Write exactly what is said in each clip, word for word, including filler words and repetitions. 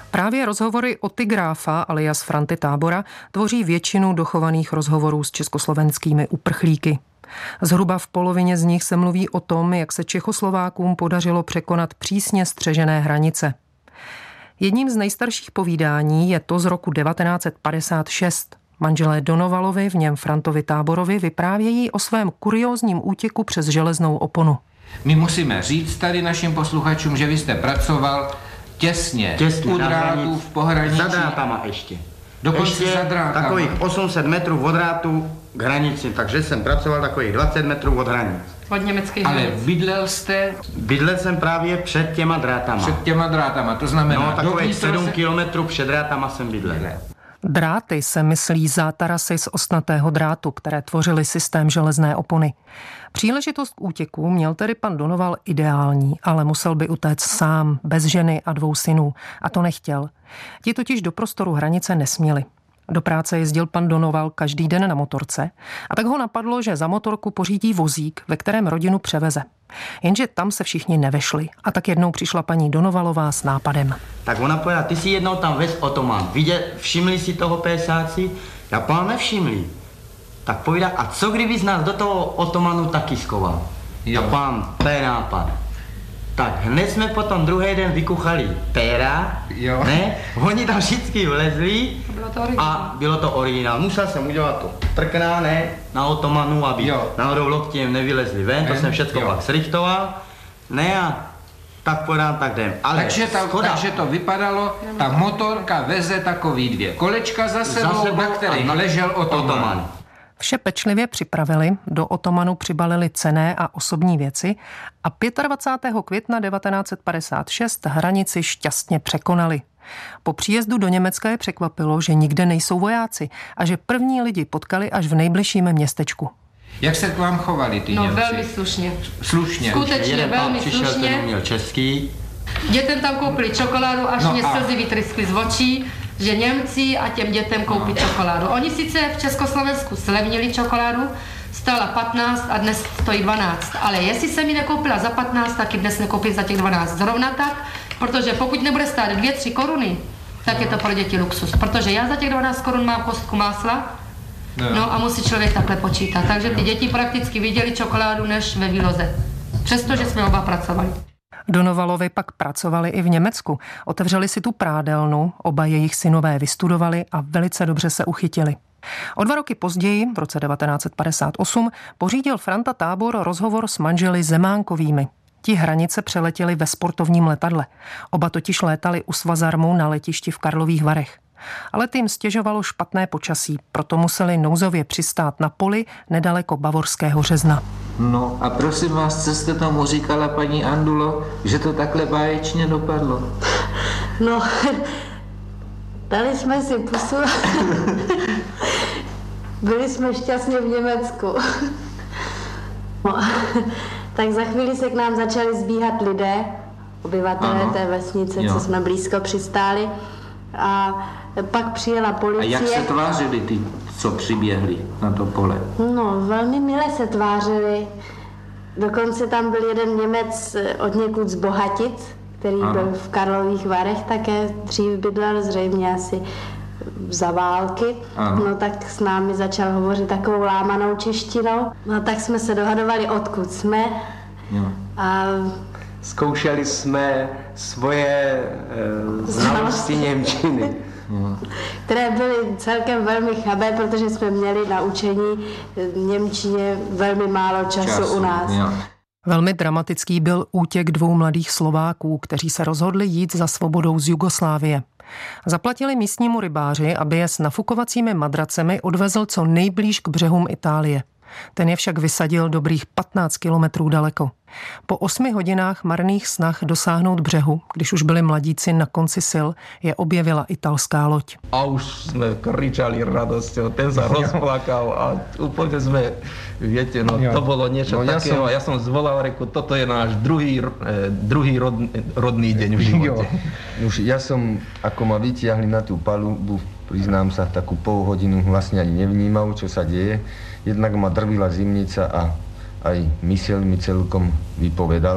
Právě rozhovory Oty Gráfa alias Franty Tábora tvoří většinu dochovaných rozhovorů s československými uprchlíky. Zhruba v polovině z nich se mluví o tom, jak se Čechoslovákům podařilo překonat přísně střežené hranice. Jedním z nejstarších povídání je to z roku devatenáct set padesát šest. Manželé Donovalovi v něm Frantovi Táborovi vyprávějí o svém kuriózním útěku přes železnou oponu. My musíme říct tady našim posluchačům, že vy jste pracoval těsně, těsně u drátů v pohraničí. Za drátama ještě. Dokonce ještě za drátama. Takových osm set metrů od drátu k hranici, takže jsem pracoval takových dvacet metrů od hranic. Od německých hranic. Ale bydlel jste? Bydlel jsem právě před těma drátama. Před těma drátama, to znamená... No, takových sedm se... kilometrů před drátama jsem bydlel. Dráty se myslí zátarasy z ostnatého drátu, které tvořily systém železné opony. Příležitost k útěku měl tedy pan Donoval ideální, ale musel by utéct sám, bez ženy a dvou synů. A to nechtěl. Ti totiž do prostoru hranice nesměli. Do práce jezdil pan Donoval každý den na motorce a tak ho napadlo, že za motorku pořídí vozík, ve kterém rodinu převeze. Jenže tam se všichni nevešli a tak jednou přišla paní Donovalová s nápadem. Tak ona povedala, ty si jednou tam vez otoman. Viděl, všimli si toho pésáci? Já pán nevšimli. Tak povídá, a co kdyby z nás do toho otomanu taky schoval? Já pán, to je nápad. Tak hned jsme potom druhý den vykuchali péra, jo. Ne? Oni tam všichni vlezli a bylo to originál. Musel jsem udělat to trkná, ne, na otomanu, aby jo. Náhodou loktěm nevylezli ven, to jsem všechno pak zrichtoval, ne a tak podám, tak jdem. Ale takže, ta, takže to vypadalo, ta motorka veze takový dvě kolečka za sebou, za sebou na kterých ležel otoman. otoman. Vše pečlivě připravili, do otomanu přibalili cenné a osobní věci a dvacátého pátého května devatenáct set padesát šest hranici šťastně překonali. Po příjezdu do Německa je překvapilo, že nikde nejsou vojáci a že první lidi potkali až v nejbližším městečku. Jak se k vám chovali ty no, Němci? No velmi slušně. Slušně. Skutečně jeden velmi přišel, slušně. Ten uměl český. Dětem tam koupili čokoládu, až no mě slzy vytryskly z očí, že Němci a těm dětem koupí no. čokoládu. Oni sice v Československu slevnili čokoládu, stála patnáct a dnes stojí dvanáct. Ale jestli jsem ji nekoupila za patnáct, tak ji dnes nekoupím za těch dvanáct. Zrovna tak, protože pokud nebude stát dvě, tři koruny, tak no. je to pro děti luxus. Protože já za těch dvanáct korun mám kostku másla, no, no a musí člověk takhle počítat. Takže ty děti prakticky viděli čokoládu než ve výloze. Přestože jsme oba pracovali. Donovalovi pak pracovali i v Německu. Otevřeli si tu prádelnu, oba jejich synové vystudovali a velice dobře se uchytili. O dva roky později, v roce devatenáct set padesát osm, pořídil Franta Tábor rozhovor s manželi Zemánkovými. Ti hranice přeletěli ve sportovním letadle. Oba totiž létali u Svazarmu na letišti v Karlových Varech. Ale tím stěžovalo špatné počasí, proto museli nouzově přistát na poli nedaleko Bavorského Řezna. No a prosím vás, co jste tomu říkala, paní Andulo, že to takhle báječně dopadlo? No, dali jsme si pusu. Byli jsme šťastní v Německu. No, tak za chvíli se k nám začali sbíhat lidé, obyvatelé ano. té vesnice, jo. co jsme blízko přistáli. A pak přijela policie. A jak se tvářili ty, co přiběhli na to pole? No, velmi milé se tvářili. Dokonce tam byl jeden Němec od někud z Bohatic, který ano. byl v Karlových Varech, také dřív bydlel, zřejmě asi za války. Ano. No tak s námi začal hovořit takovou lámanou češtinou. No tak jsme se dohadovali, odkud jsme. Jo. A zkoušeli jsme svoje e, znalosti němčiny. Které byly celkem velmi chabé, protože jsme měli na učení němčině velmi málo času, času u nás. Jo. Velmi dramatický byl útěk dvou mladých Slováků, kteří se rozhodli jít za svobodou z Jugoslávie. Zaplatili místnímu rybáři, aby je s nafukovacími madracemi odvezl co nejblíž k břehům Itálie. Ten je však vysadil dobrých patnáct kilometrů daleko. Po osmi hodinách marných snah dosáhnout břehu, když už byli mladíci na konci sil, je objevila italská loď. A už jsme kričali radostí, ten se rozplakal a úplně jsme, viete, no to bylo něco no, takého. Ja som zvolal, reku, toto je náš druhý, druhý rod, rodný deň v živote. Už ja som, ako ma vytiahli na tú palubu, priznám sa, takú pol hodinu vlastne ani nevnímal, čo sa deje. Jednak ma drvila zimnica a aj myseľ mi celkom vypovedala.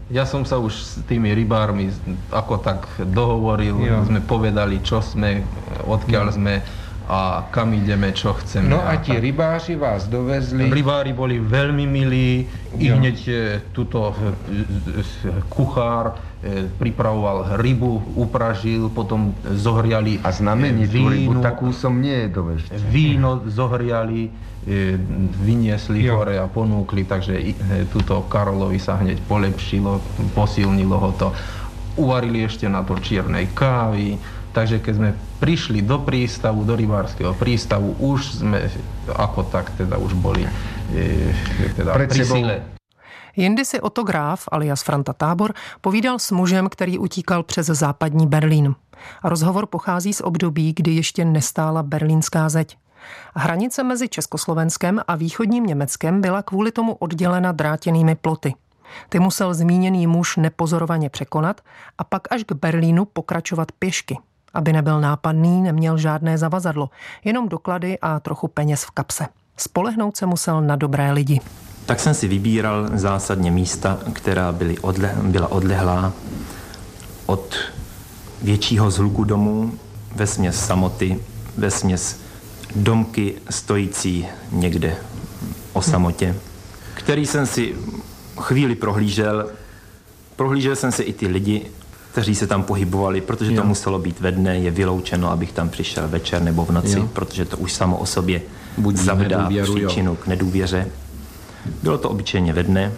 Ja som sa už s tými rybármi ako tak dohovoril, jo. sme povedali, čo sme, odkiaľ jo. sme a kam ideme, čo chceme. No a ti rybáři vás dovezli? Rybári boli veľmi milí, i hneď tuto kuchár pripravoval rybu, upražil, potom zohriali a znamení tú rybu takú som nejedol ešte. Víno zohriali, vyniesli jo. hore a ponúkli, takže tuto Karolovi sa hneď polepšilo, posilnilo ho to. Uvarili ešte na to čiernej kávy, takže keď sme prišli do prístavu, do rybárskeho prístavu, už sme ako tak teda už boli teda pri sile. Jindy si Otto Graf, alias Franta Tábor, povídal s mužem, který utíkal přes západní Berlín. Rozhovor pochází z období, kdy ještě nestála berlínská zeď. Hranice mezi Československem a východním Německem byla kvůli tomu oddělena drátěnými ploty. Ty musel zmíněný muž nepozorovaně překonat a pak až k Berlínu pokračovat pěšky. Aby nebyl nápadný, neměl žádné zavazadlo, jenom doklady a trochu peněz v kapse. Spolehnout se musel na dobré lidi. Tak jsem si vybíral zásadně místa, která byly odle, byla odlehlá od většího zhluku domů, vesměs samoty, vesměs domky stojící někde o samotě, který jsem si chvíli prohlížel. Prohlížel jsem si i ty lidi, kteří se tam pohybovali, protože to jo. muselo být ve dne, je vyloučeno, abych tam přišel večer nebo v noci, jo. protože to už samo o sobě zavdá příčinu k nedůvěře. Bylo to obyčejně ve dne.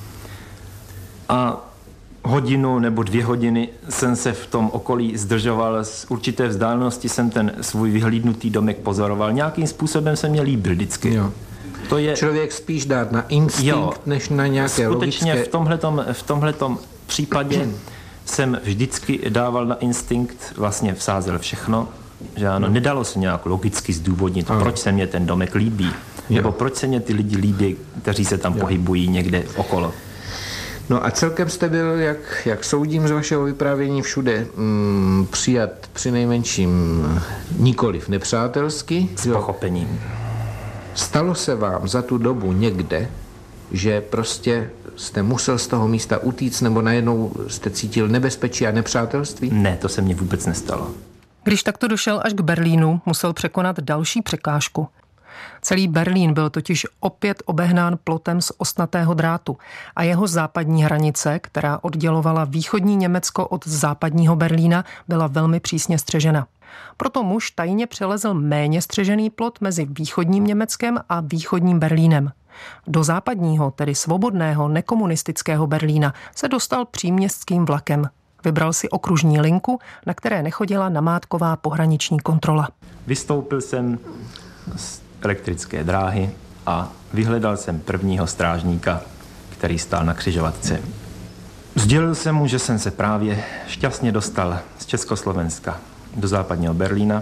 A hodinu nebo dvě hodiny jsem se v tom okolí zdržoval. Z určité vzdálenosti jsem ten svůj vyhlídnutý domek pozoroval. Nějakým způsobem se mě líbil vždycky. Jo. To je člověk spíš dát na instinkt, jo, než na nějaké skutečně logické... v tomhletom, v tomhletom případě jsem vždycky dával na instinkt, vlastně vsázel všechno, že ano, nedalo se nějak logicky zdůvodnit, ano. proč se mě ten domek líbí, jo. nebo proč se mě ty lidi líbí, kteří se tam jo. pohybují někde okolo. No a celkem jste byl, jak, jak soudím z vašeho vyprávění, všude mm, přijat přinejmenším nikoliv nepřátelsky. S pochopením. Stalo se vám za tu dobu někde, že prostě jste musel z toho místa utíct, nebo najednou jste cítil nebezpečí a nepřátelství? Ne, to se mně vůbec nestalo. Když takto došel až k Berlínu, musel překonat další překážku. Celý Berlín byl totiž opět obehnán plotem z ostnatého drátu a jeho západní hranice, která oddělovala východní Německo od západního Berlína, byla velmi přísně střežena. Proto muž tajně přelezl méně střežený plot mezi východním Německem a východním Berlínem. Do západního, tedy svobodného, nekomunistického Berlína se dostal příměstským vlakem. Vybral si okružní linku, na které nechodila namátková pohraniční kontrola. Vystoupil jsem z elektrické dráhy a vyhledal jsem prvního strážníka, který stál na křižovatce. Sdělil jsem mu, že jsem se právě šťastně dostal z Československa do západního Berlína.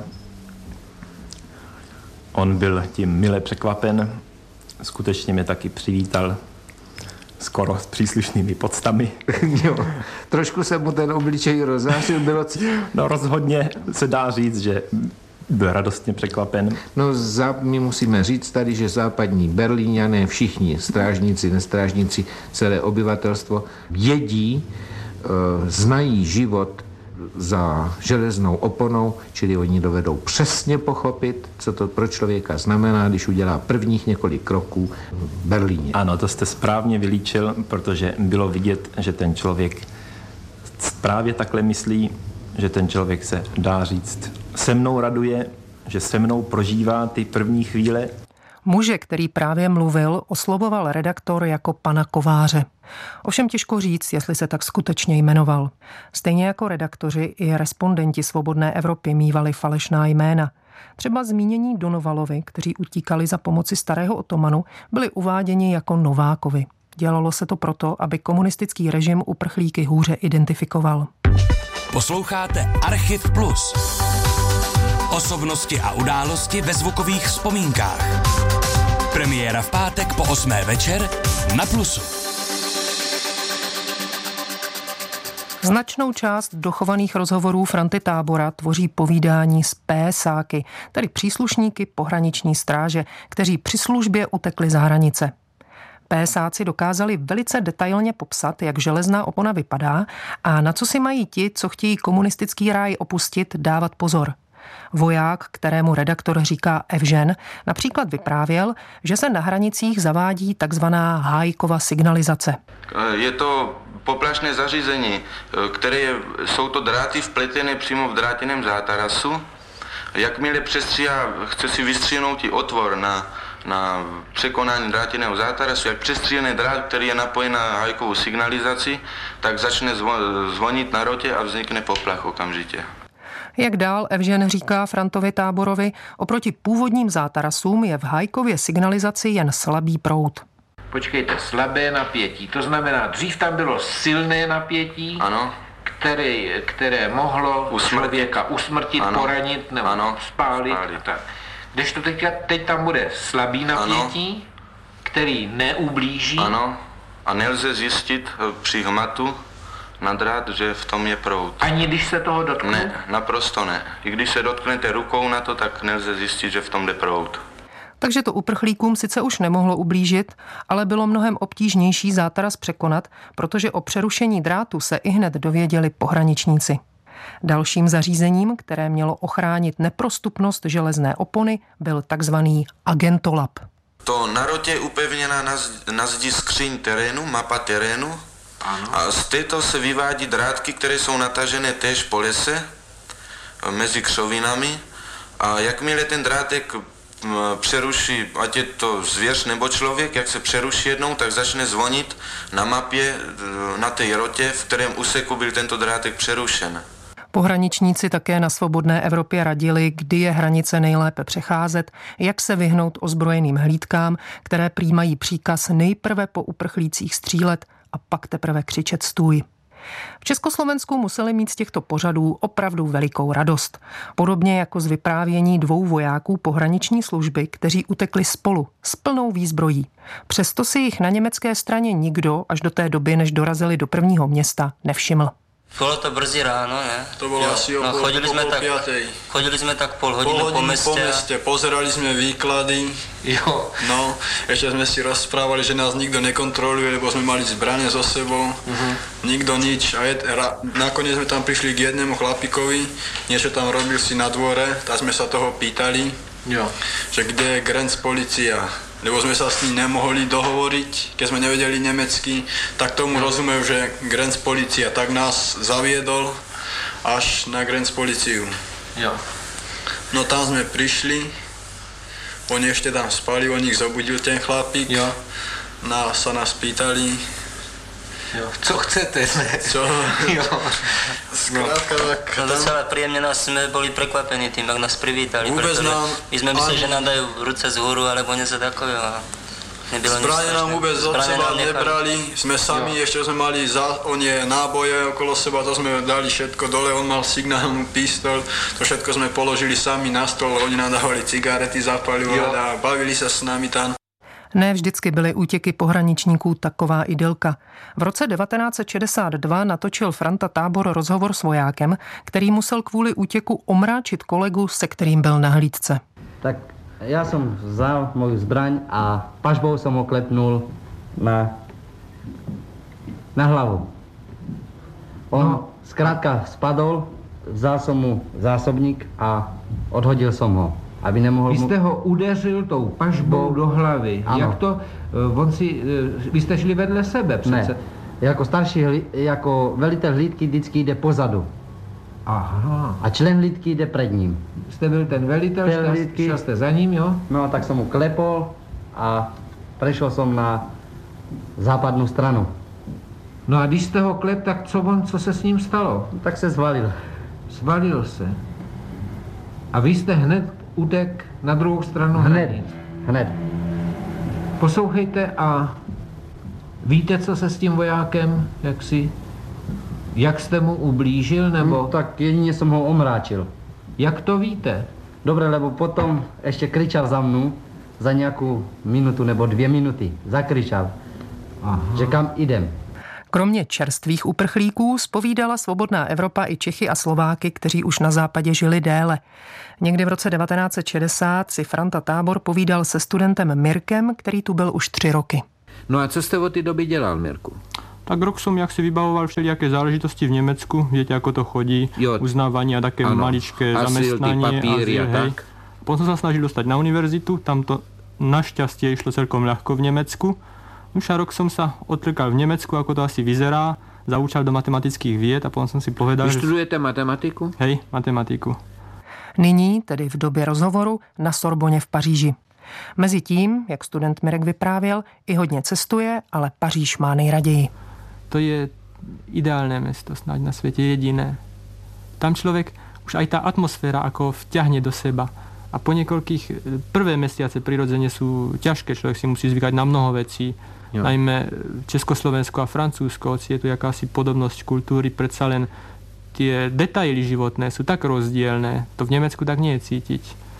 On byl tím mile překvapen, skutečně mě taky přivítal skoro s příslušnými poctami. Jo, trošku se mu ten obličej rozářil, bylo... No rozhodně se dá říct, že byl radostně překvapen. No za, my musíme říct tady, že západní Berlíňané, všichni strážníci, nestrážníci, celé obyvatelstvo vědí, e, znají život za železnou oponou, čili oni dovedou přesně pochopit, co to pro člověka znamená, když udělá prvních několik kroků v Berlíně. Ano, to jste správně vylíčil, protože bylo vidět, že ten člověk právě takhle myslí, že ten člověk se, dá říct, se mnou raduje, že se mnou prožívá ty první chvíle. Muže, který právě mluvil, oslovoval redaktor jako pana Kováře. Ovšem těžko říct, jestli se tak skutečně jmenoval. Stejně jako redaktoři i respondenti Svobodné Evropy mívali falešná jména. Třeba zmínění Donovalovi, kteří utíkali za pomoci starého otomanu, byli uváděni jako Novákovi. Dělalo se to proto, aby komunistický režim uprchlíky hůře identifikoval. Posloucháte Archiv Plus. Osobnosti a události ve zvukových vzpomínkách. Premiéra v pátek po osmé večer na Plusu. Značnou část dochovaných rozhovorů Franty Tábora tvoří povídání s pésáky, tedy příslušníky pohraniční stráže, kteří při službě utekli za hranice. PSáci dokázali velice detailně popsat, jak železná opona vypadá a na co si mají ti, co chtějí komunistický ráj opustit, dávat pozor. Voják, kterému redaktor říká Evžen, například vyprávěl, že se na hranicích zavádí takzvaná Hájkova signalizace. Je to poplašné zařízení, které je, jsou to dráty vpletené přímo v drátěném zátarasu. Jakmile přestříhá, chce si vystříhnout i otvor na, na překonání drátěného zátarasu, jak přestříhaný drát, který je napojen na Hájkovou signalizaci, tak začne zvonit na rotě a vznikne poplach okamžitě. Jak dál Evžen říká Frantovi Táborovi, oproti původním zátarasům je v Hájkově signalizaci jen slabý proud. Počkejte, slabé napětí, to znamená, dřív tam bylo silné napětí, ano. Které, které mohlo usmrtit. člověka usmrtit, ano. poranit nebo ano. spálit. spálit. Tak. Kdežto teď, teď tam bude slabý napětí, ano. který neublíží. Ano, a nelze zjistit při hmatu na drát, že v tom je proud. Ani když se toho dotkne? Ne, naprosto ne. I když se dotknete rukou na to, tak nelze zjistit, že v tom jde proud. Takže to uprchlíkům sice už nemohlo ublížit, ale bylo mnohem obtížnější zátaras překonat, protože o přerušení drátu se ihned dověděli pohraničníci. Dalším zařízením, které mělo ochránit neprostupnost železné opony, byl takzvaný agentolab. To na rotě je upevněná na, na zdi skříň terénu, mapa terénu. Ano. A z této se vyvádí drátky, které jsou natažené též po lese, mezi křovinami. A jakmile ten drátek přeruší, ať je to zvěř nebo člověk, jak se přeruší jednou, tak začne zvonit na mapě na té rotě, v kterém úseku byl tento drátek přerušen. Pohraničníci také na svobodné Evropě radili, kdy je hranice nejlépe přecházet, jak se vyhnout ozbrojeným hlídkám, které přijímají příkaz nejprve po uprchlících střílet a pak teprve křičet stůj. V Československu museli mít z těchto pořadů opravdu velikou radost. Podobně jako z vyprávění dvou vojáků pohraniční služby, kteří utekli spolu s plnou výzbrojí. Přesto si jich na německé straně nikdo až do té doby, než dorazili do prvního města, nevšiml. Bylo to brzy ráno, ne? To bylo jo. asi o no, pol, chodili, jsme tak, chodili jsme tak pol hodiny, pol hodiny po městě. Po městě. Pozerali jsme výklady. Jo. No, ještě jsme si rozprávali, že nás nikdo nekontroluje, lebo jsme mali zbraně so sebou. Uh-huh. Nikdo nič. A je, ra, nakoniec jsme tam prišli k jednému chlapíkovi, niečo tam robil si na dvore, tak jsme sa toho pýtali, jo. že kde je Grenz policia. Lebo sme sa s ním nemohli dohovoriť, keď sme nevedeli nemecky, tak tomu rozumel, že Grenz policia, tak nás zaviedol až na Grenz policiu. Jo. No tam sme prišli, oni ešte tam spali, on ich zobudil ten chlapík, jo. Na, sa nás pýtali, jo. Co chcete? Co? Jo. Zkrátka, tak... No docela príjemne nás sme boli prekvapení tým, jak nás privítali. Vôbec nám... My sme mysleli, že nám dajú ruce z hôru, alebo niečo takového. Zbraně nám vôbec od seba nebrali, sme sami, jo. ešte sme mali za, onie náboje okolo seba, to sme dali všetko dole, on mal signálnu pistol, to všetko sme položili sami na stôl, oni nám dávali cigarety zapaliť a bavili sa s nami tam. Ne vždycky byly útěky pohraničníků taková idylka. V roce devatenáct set šedesát dva natočil Franta Tábor rozhovor s vojákem, který musel kvůli útěku omráčit kolegu, se kterým byl na hlídce. Tak já jsem vzal moju zbraň a pažbou jsem ho klepnul na, na hlavu. On no. zkrátka spadl, vzal jsem mu zásobník a odhodil jsem ho. Aby nemohl vy jste ho udeřil tou pažbou do hlavy. Ano. Jak to, on si, vy jste šli vedle sebe přece? Ne, jako starší, jako velitel hlídky vždycky jde pozadu. Aha. A člen hlídky jde před ním. Jste byl ten velitel, šel, hlídky, šel jste za ním, jo? No tak jsem mu klepol a přešel jsem na západnou stranu. No a když jste ho klep, tak co on, co se s ním stalo? Tak se zvalil. Zvalil se. A vy jste hned utek na druhou stranu hned. hranic. Hned. Poslouchejte a víte, co se s tím vojákem, jak si, jak jste mu ublížil, nebo? No, tak jedině jsem ho omráčil. Jak to víte? Dobre, lebo potom ještě kričal za mnou za nějakou minutu nebo dvě minuty. Zakričal, aha. že kam idem. Kromě čerstvých uprchlíků zpovídala Svobodná Evropa i Čechy a Slováky, kteří už na západě žili déle. Někdy v roce devatenáct set šedesát si Franta Tábor povídal se studentem Mirkem, který tu byl už tři roky. No a co jste od té doby dělal, Mirku? Tak rok som jak si vybavoval všelijaké záležitosti v Nemecku, viete, ako to chodí, jo. Uznávanie a také ano. maličké azyl, zamestnanie. Papíry azyl, a hej. tak. Potom som sa snažil dostať na univerzitu, tam to našťastie išlo celkom ľahko v Nemecku. Už a rok som sa odtrkal v Nemecku, ako to asi vyzerá, zaučal do matematických vied a potom som si povedal, že... Študujete matematiku? Hej, matematiku. Nyní, tedy v době rozhovoru, na Sorboně v Paříži. Mezitím, jak student Mirek vyprávěl, i hodně cestuje, ale Paříž má nejraději. To je ideálne mesto, snáď na svete jediné. Tam človek, už aj tá atmosféra ako vťahne do seba. A po niekoľkých, prvé mesiace prirodzene sú ťažké, človek si musí zvykať na mnoho vecí. Jo. Najmä Československo a Francúzsko, hoci je tu jakási podobnosť kultúry, predsa len tie detaily životné sú tak rozdielne. To v Nemecku tak nie je cítiť.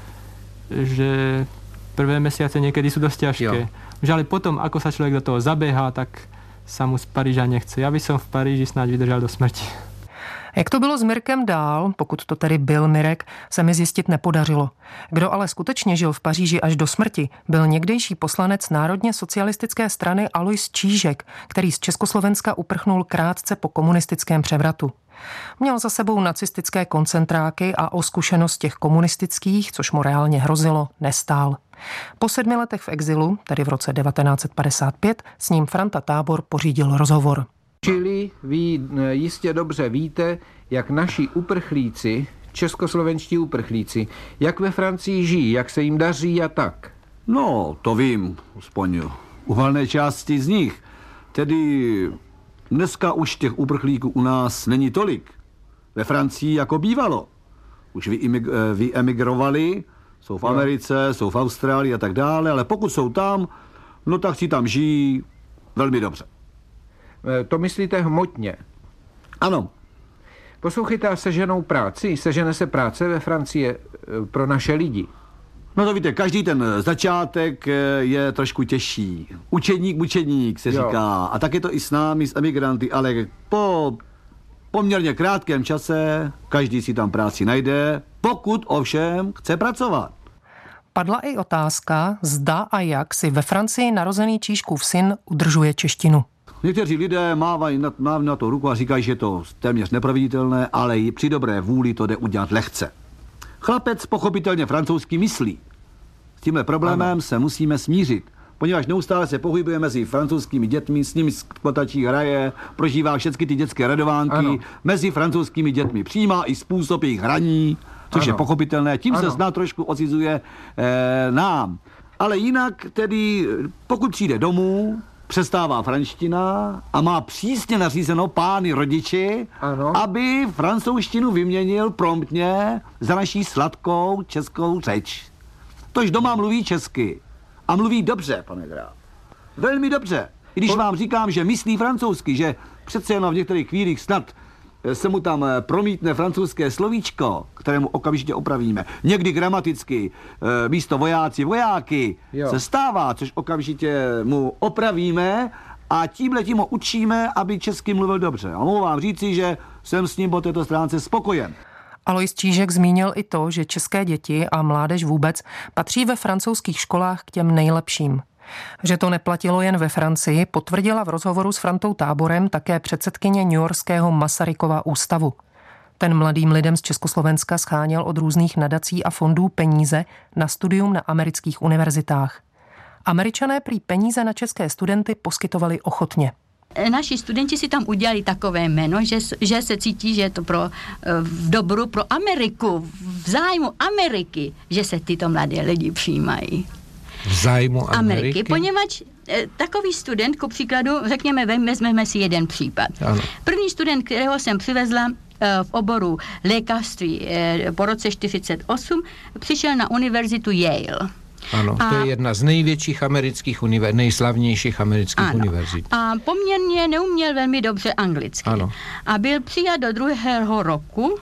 Že prvé mesiace niekedy sú dosť ťažké. Už ale potom, ako sa človek do toho zabehá, tak sa mu z Paríža nechce. Já bych som v Paríži snáď vydržel do smrti. Jak to bylo s Mirkem dál, pokud to tedy byl Mirek, se mi zjistit nepodařilo. Kdo ale skutečně žil v Paříži až do smrti, byl někdejší poslanec Národně socialistické strany Alois Čížek, který z Československa uprchnul krátce po komunistickém převratu. Měl za sebou nacistické koncentráky a o zkušenost těch komunistických, což mu reálně hrozilo, nestál. Po sedmi letech v exilu, tedy v roce devatenáct set padesát pět, s ním Franta Tábor pořídil rozhovor. Čili vy jistě dobře víte, jak naši uprchlíci, českoslovenští uprchlíci, jak ve Francii žijí, jak se jim daří a tak. No, to vím, aspoň u valné části z nich. Tedy dneska už těch uprchlíků u nás není tolik. Ve Francii jako bývalo. Už vyemigrovali, jsou v Americe, jsou v Austrálii a tak dále, ale pokud jsou tam, no tak si tam žijí velmi dobře. To myslíte hmotně? Ano. Poslouchejte, a seženou práci? Sežene se práce ve Francii pro naše lidi? No to víte, každý ten začátek je trošku těžší. Učeník, mučeník se jo. říká. A tak je to i s námi, s emigranty, ale po poměrně krátkém čase každý si tam práci najde, pokud ovšem chce pracovat. Padla i otázka, zda a jak si ve Francii narozený Čížkův syn udržuje češtinu. Někteří lidé mávají na, mávají na to ruku a říkají, že je to téměř neproveditelné, ale i při dobré vůli to jde udělat lehce. Chlapec pochopitelně francouzsky myslí. S tímhle problémem ano. se musíme smířit, poněvadž neustále se pohybuje mezi francouzskými dětmi, s nimi skvotačí hraje, prožívá všechny ty dětské radovánky, ano. mezi francouzskými dětmi přijímá i způsob jejich hraní, což ano. je pochopitelné, tím ano. se zná trošku ocizuje eh, nám. Ale jinak tedy, pokud přijde domů, přestává franština a má přísně nařízeno pány rodiči, ano. aby francouzštinu vyměnil promptně za naší sladkou českou řeč. Tož doma mluví česky. A mluví dobře, pane Graf. Velmi dobře. I když vám říkám, že myslí francouzsky, že přece jenom v některých chvílích snad se mu tam promítne francouzské slovíčko, kterému okamžitě opravíme. Někdy gramaticky místo vojáci vojáky jo. se stává, což okamžitě mu opravíme a tímhletím ho učíme, aby česky mluvil dobře. A mohu vám říci, že jsem s ním po této stránce spokojen. Alois Čížek zmínil i to, že české děti a mládež vůbec patří ve francouzských školách k těm nejlepším. Že to neplatilo jen ve Francii, potvrdila v rozhovoru s Frantou Táborem také předsedkyně newyorského Masarykova ústavu. Ten mladým lidem z Československa scháněl od různých nadací a fondů peníze na studium na amerických univerzitách. Američané prý peníze na české studenty poskytovali ochotně. Naši studenti si tam udělali takové jméno, že, že se cítí, že je to pro, v dobru pro Ameriku, v zájmu Ameriky, že se tyto mladé lidi přijímají. V zájmu Ameriky? Ameriky, poněvadž e, takový student, ku příkladu, řekněme, vezmeme si jeden případ. Ano. První student, kterého jsem přivezla e, v oboru lékařství e, po roce čtyřicet osm, přišel na univerzitu Yale. Ano, a, to je jedna z největších amerických univerzit, nejslavnějších amerických ano, univerzit. A poměrně neuměl velmi dobře anglicky. Ano. A byl přijat do druhého roku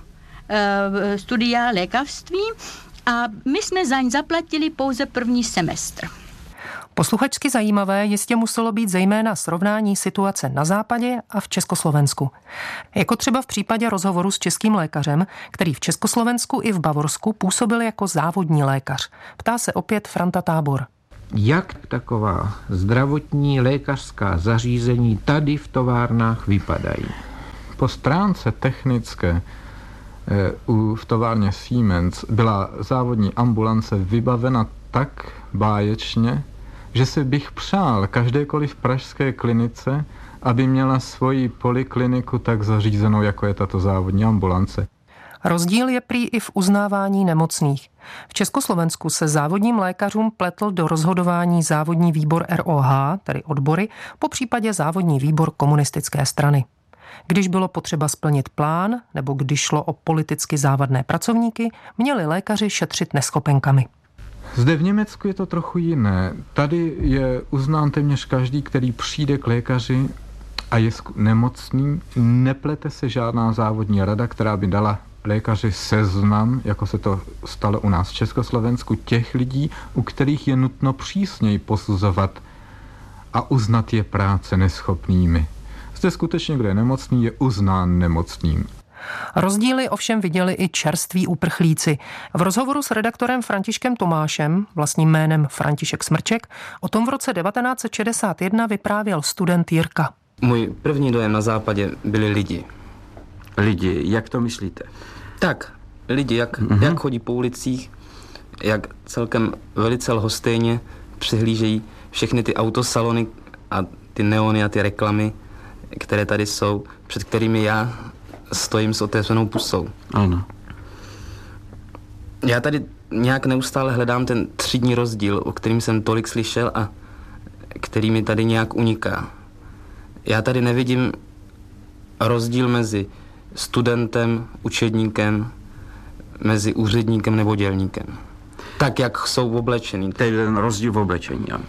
e, studia lékařství a my jsme zaň zaplatili pouze první semestr. Posluchačsky zajímavé jistě muselo být zejména srovnání situace na západě a v Československu. Jako třeba v případě rozhovoru s českým lékařem, který v Československu i v Bavorsku působil jako závodní lékař. Ptá se opět Franta Tábor. Jak taková zdravotní lékařská zařízení tady v továrnách vypadají? Po stránce technické v továrně Siemens byla závodní ambulance vybavena tak báječně, že si bych přál každékoliv pražské klinice, aby měla svoji polikliniku tak zařízenou, jako je tato závodní ambulance. Rozdíl je prý i v uznávání nemocných. V Československu se závodním lékařům pletl do rozhodování závodní výbor R O H, tedy odbory, po případě závodní výbor komunistické strany. Když bylo potřeba splnit plán, nebo když šlo o politicky závadné pracovníky, měli lékaři šetřit neschopenkami. Zde v Německu je to trochu jiné. Tady je uznán téměř každý, který přijde k lékaři a je nemocný. Neplete se žádná závodní rada, která by dala lékaři seznam, jako se to stalo u nás v Československu, těch lidí, u kterých je nutno přísněji posuzovat a uznat je práce neschopnými. Zde skutečně, kdo je nemocný, je uznán nemocným. Rozdíly ovšem viděli i čerství uprchlíci. V rozhovoru s redaktorem Františkem Tomášem, vlastním jménem František Smrček, o tom v roce devatenáct set šedesát jedna vyprávěl student Jirka. Můj první dojem na západě byli lidi. Lidi, jak to myslíte? Tak, lidi, jak, mm-hmm. jak chodí po ulicích, jak celkem velice lhostejně přihlížejí všechny ty autosalony a ty neony a ty reklamy, které tady jsou, před kterými já stojím s otevřenou pusou. Ano. Já tady nějak neustále hledám ten třídní rozdíl, o kterým jsem tolik slyšel a který mi tady nějak uniká. Já tady nevidím rozdíl mezi studentem, učedníkem, mezi úředníkem nebo dělníkem. Tak, jak jsou oblečený. To je ten rozdíl v oblečení, ano.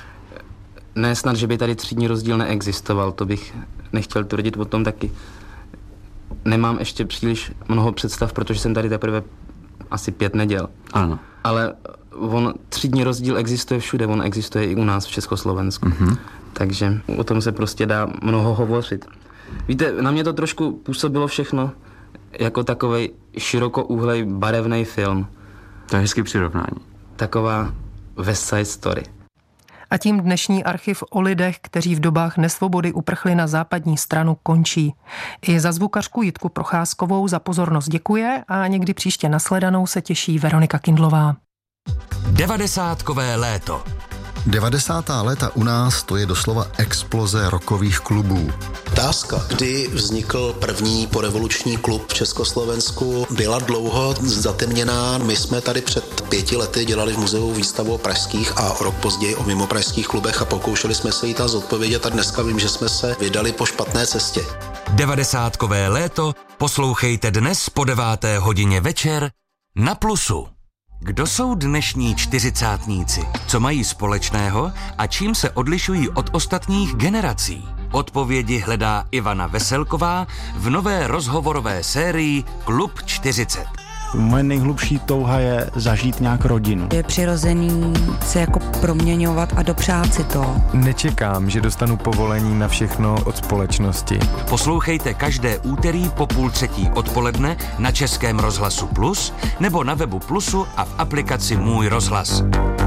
Ne snad, že by tady třídní rozdíl neexistoval, to bych nechtěl tvrdit o tom taky. Nemám ještě příliš mnoho představ, protože jsem tady teprve asi pět neděl. Ano. Ale on, třídní rozdíl existuje všude, on existuje i u nás v Československu. Mm-hmm. Takže o tom se prostě dá mnoho hovořit. Víte, na mě to trošku působilo všechno jako takovej širokouhlej barevný film. To je hezký přirovnání. Taková West Side Story. A tím dnešní archiv o lidech, kteří v dobách nesvobody uprchli na západní stranu, končí. I za zvukařku Jitku Procházkovou za pozornost děkuje a někdy příště nasledanou se těší Veronika Kindlová. Devadesátkové léto. devadesátá léta u nás to je doslova exploze rockových klubů. Otázka, kdy vznikl první porevoluční klub v Československu, byla dlouho zatemněná. My jsme tady před pěti lety dělali v muzeu výstavu o pražských a o rok později o mimopražských klubech a pokoušeli jsme se jí tam zodpovědět a dneska vím, že jsme se vydali po špatné cestě. Devadesátkové léto poslouchejte dnes po deváté hodině večer na Plusu. Kdo jsou dnešní čtyřicátníci? Co mají společného a čím se odlišují od ostatních generací? Odpovědi hledá Ivana Veselková v nové rozhovorové sérii Klub čtyřicet. Moje nejhlubší touha je zažít nějak rodinu. Je přirozený se jako proměňovat a dopřát si to. Nečekám, že dostanu povolení na všechno od společnosti. Poslouchejte každé úterý po půl třetí odpoledne na Českém rozhlasu Plus nebo na webu Plusu a v aplikaci Můj rozhlas.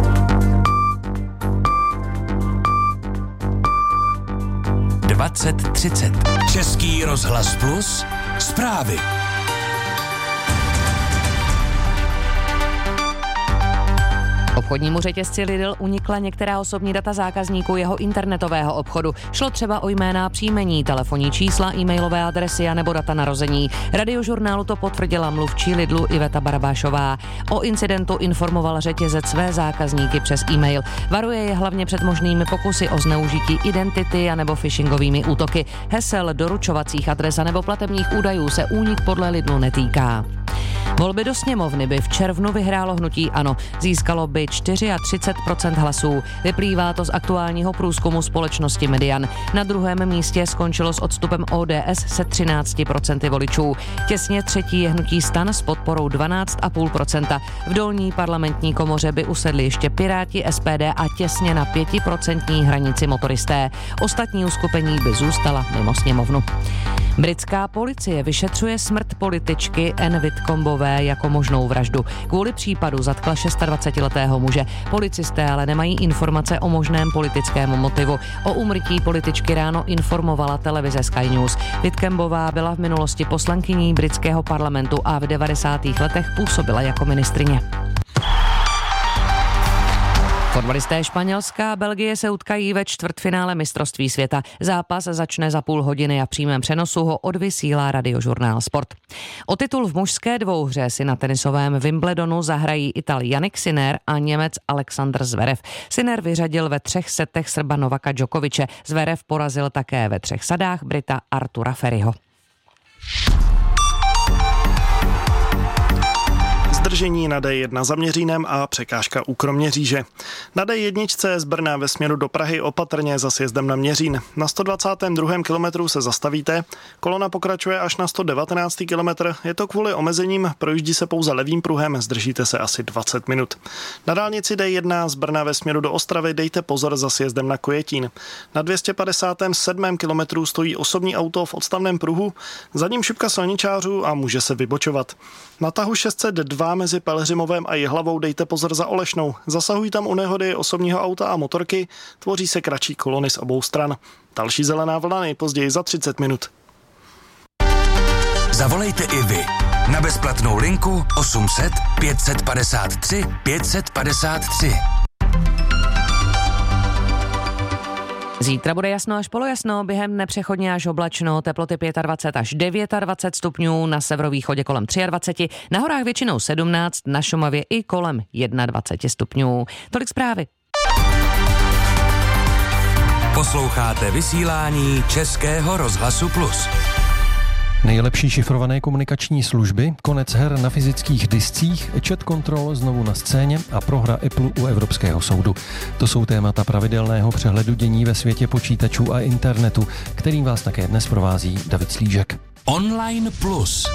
dvacet třicet. Český rozhlas Plus. Zprávy. Obchodnímu řetězci Lidl unikla některá osobní data zákazníků jeho internetového obchodu. Šlo třeba o jména, příjmení, telefonní čísla, e-mailové adresy a nebo data narození. Radiožurnálu to potvrdila mluvčí Lidlu Iveta Barabášová. O incidentu informoval řetězec své zákazníky přes e-mail. Varuje je hlavně před možnými pokusy o zneužití identity a nebo phishingovými útoky. Hesel, doručovacích adres a nebo platebních údajů se únik podle Lidlu netýká. Volby do sněmovny by v červnu vyhrálo hnutí ANO. Získalo by třicet čtyři procent hlasů. Vyplývá to z aktuálního průzkumu společnosti Median. Na druhém místě skončilo s odstupem O D S se třináct procent voličů. Těsně třetí je hnutí STAN s podporou dvanáct celá pět procenta. V dolní parlamentní komoře by usedli ještě Piráti, S P D a těsně na pětiprocentní hranici motoristé. Ostatní uskupení by zůstala mimo sněmovnu. Britská policie vyšetřuje smrt političky Anne Whitcombové podezřelé jako možnou vraždu. Kvůli případu zatkla dvacetišestiletého muže. Policisté ale nemají informace o možném politickém motivu. O úmrtí političky ráno informovala televize Sky News. Wittkenbová byla v minulosti poslankyní britského parlamentu a v devadesátých letech působila jako ministryně. Fotbalisté Španělska a Belgie se utkají ve čtvrtfinále mistrovství světa. Zápas začne za půl hodiny a v přímém přenosu ho odvysílá radiožurnál Sport. O titul v mužské dvouhře si na tenisovém Wimbledonu zahrají Ital Jannik Sinner a Němec Alexander Zverev. Sinner vyřadil ve třech setech Srba Novaka Djokoviče. Zverev porazil také ve třech sadách Brita Artura Ferryho. Zdržení na dé jedna za Měřínem a překážka u Kroměříže. Na dé jedna z Brna ve směru do Prahy opatrně za sjezdem na Měřín. Na sto dvacátém druhém kilometru se zastavíte, kolona pokračuje až na sto devatenáctý kilometr, je to kvůli omezením, projíždí se pouze levým pruhem, zdržíte se asi dvacet minut. Na dálnici dé jedna z Brna ve směru do Ostravy dejte pozor za sjezdem na Kojetín. Na dvě stě padesátém sedmém kilometru stojí osobní auto v odstavném pruhu, za ním šipka silničářů a může se vybočovat. Na tahu šest set dva mezi Pelhřimovem a Jihlavou dejte pozor za Olešnou. Zasahují tam u nehody osobního auta a motorky, tvoří se kratší kolony z obou stran. Další zelená vlna nejpozději za třicet minut. Zavolejte i vy na bezplatnou linku osm set pět set padesát tři pět set padesát tři. Zítra bude jasno až polojasno, během dne přechodně až oblačno, teploty dvacet pět až dvacet devět stupňů, na severovýchodě kolem dvacet tři, na horách většinou sedmnáct, na Šumavě i kolem dvacet jedna stupňů. Tolik zprávy. Posloucháte vysílání Českého rozhlasu Plus. Nejlepší šifrované komunikační služby, konec her na fyzických discích, chat control znovu na scéně a prohra Apple u Evropského soudu. To jsou témata pravidelného přehledu dění ve světě počítačů a internetu, kterým vás také dnes provází David Slížek. Online Plus.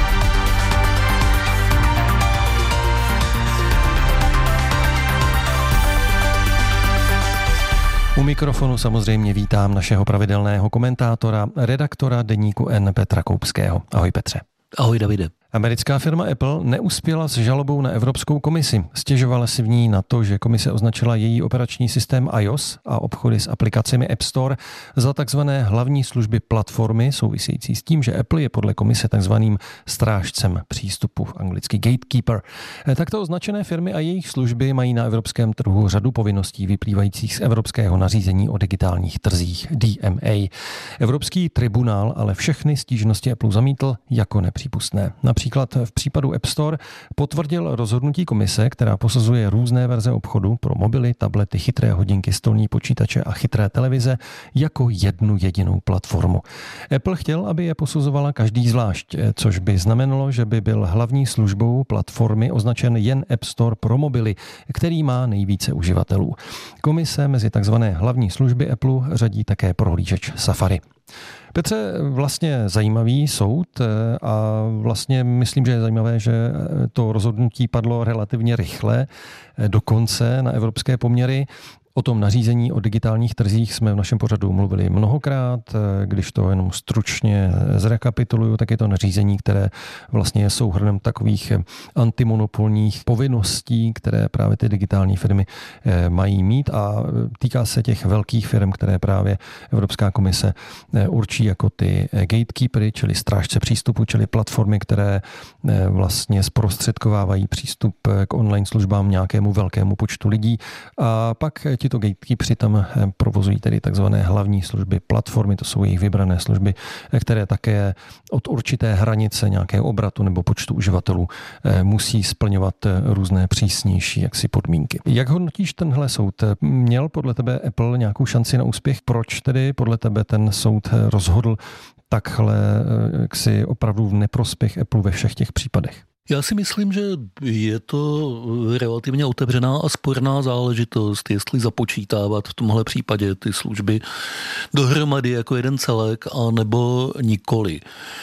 U mikrofonu samozřejmě vítám našeho pravidelného komentátora, redaktora deníku N Petra Koupského. Ahoj Petře. Ahoj Davide. Americká firma Apple neuspěla s žalobou na Evropskou komisi. Stěžovala si v ní na to, že komise označila její operační systém iOS a obchody s aplikacemi App Store za takzvané hlavní služby platformy, související s tím, že Apple je podle komise takzvaným strážcem přístupu, anglicky gatekeeper. Takto označené firmy a jejich služby mají na evropském trhu řadu povinností vyplývajících z evropského nařízení o digitálních trzích D M A. Evropský tribunál ale všechny stížnosti Apple zamítl jako nepřípustné. Například v případu App Store potvrdil rozhodnutí komise, která posuzuje různé verze obchodu pro mobily, tablety, chytré hodinky, stolní počítače a chytré televize jako jednu jedinou platformu. Apple chtěl, aby je posuzovala každý zvlášť, což by znamenalo, že by byl hlavní službou platformy označen jen App Store pro mobily, který má nejvíce uživatelů. Komise mezi takzvané hlavní služby Apple řadí také prohlížeč Safari. Petře, vlastně zajímavý soud a vlastně myslím, že je zajímavé, že to rozhodnutí padlo relativně rychle, dokonce na evropské poměry. O tom nařízení o digitálních trzích jsme v našem pořadu mluvili mnohokrát. Když to jenom stručně zrekapituluju, tak je to nařízení, které vlastně je souhrnem takových antimonopolních povinností, které právě ty digitální firmy mají mít a týká se těch velkých firm, které právě Evropská komise určí jako ty gatekeepery, čili strážce přístupu, čili platformy, které vlastně zprostředkovávají přístup k online službám nějakému velkému počtu lidí. A pak ti Tito gatekeepři tam provozují tedy takzvané hlavní služby platformy, to jsou jejich vybrané služby, které také od určité hranice nějakého obratu nebo počtu uživatelů musí splňovat různé přísnější jaksi podmínky. Jak hodnotíš tenhle soud? Měl podle tebe Apple nějakou šanci na úspěch? Proč tedy podle tebe ten soud rozhodl takhle jaksi opravdu v neprospěch Apple ve všech těch případech? Já si myslím, že je to relativně otevřená a sporná záležitost, jestli započítávat v tomhle případě ty služby dohromady jako jeden celek, anebo nikoli.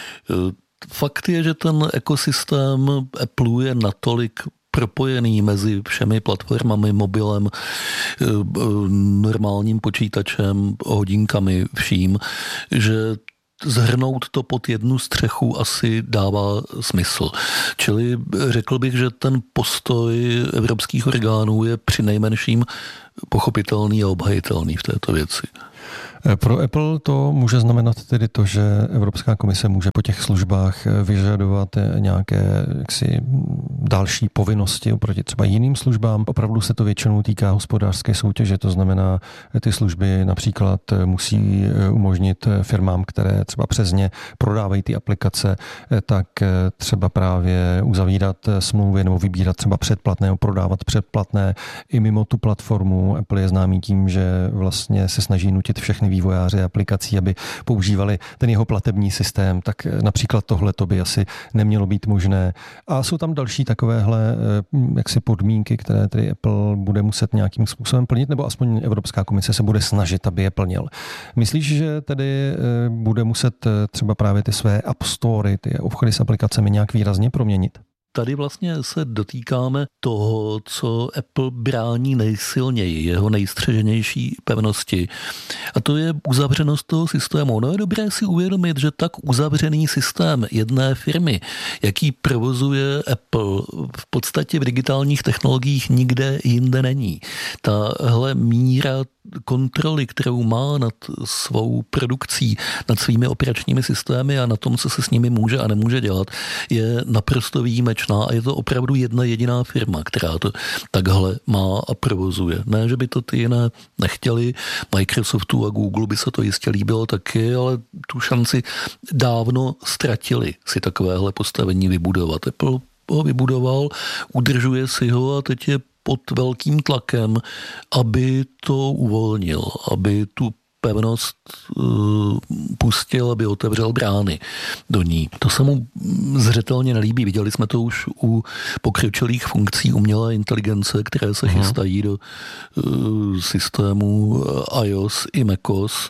Fakt je, že ten ekosystém Apple je natolik propojený mezi všemi platformami, mobilem, normálním počítačem, hodinkami, vším, že zhrnout to pod jednu střechu asi dává smysl. Čili řekl bych, že ten postoj evropských orgánů je přinejmenším pochopitelný a obhajitelný v této věci. Pro Apple to může znamenat tedy to, že Evropská komise může po těch službách vyžadovat nějaké jaksi další povinnosti oproti třeba jiným službám. Opravdu se to většinou týká hospodářské soutěže, to znamená, ty služby například musí umožnit firmám, které třeba přes ně prodávají ty aplikace, tak třeba právě uzavírat smlouvy nebo vybírat třeba předplatné nebo prodávat předplatné i mimo tu platformu. Apple je známý tím, že vlastně se snaží nutit všechny vývojáři aplikací, aby používali ten jeho platební systém, tak například tohle to by asi nemělo být možné. A jsou tam další takovéhle jaksi podmínky, které tedy Apple bude muset nějakým způsobem plnit, nebo aspoň Evropská komise se bude snažit, aby je plnil. Myslíš, že tedy bude muset třeba právě ty své App Story, ty obchody s aplikacemi nějak výrazně proměnit? Tady vlastně se dotýkáme toho, co Apple brání nejsilněji, jeho nejstřeženější pevnosti. A to je uzavřenost toho systému. No je dobré si uvědomit, že tak uzavřený systém jedné firmy, jaký provozuje Apple, v podstatě v digitálních technologiích nikde jinde není. Tahle míra kontroly, kterou má nad svou produkcí, nad svými operačními systémy a na tom, co se s nimi může a nemůže dělat, je naprosto výjimečná a je to opravdu jedna jediná firma, která to takhle má a provozuje. Ne, že by to ty jiné nechtěli, Microsoftu a Google by se to jistě líbilo taky, ale tu šanci dávno ztratili si takovéhle postavení vybudovat. Apple ho vybudoval, udržuje si ho a teď je pod velkým tlakem, aby to uvolnil, aby tu pevnost uh, pustil, aby otevřel brány do ní. To se mu zřetelně nelíbí. Viděli jsme to už u pokročilých funkcí umělé inteligence, které se uh-huh. chystají do uh, systému iOS i macOS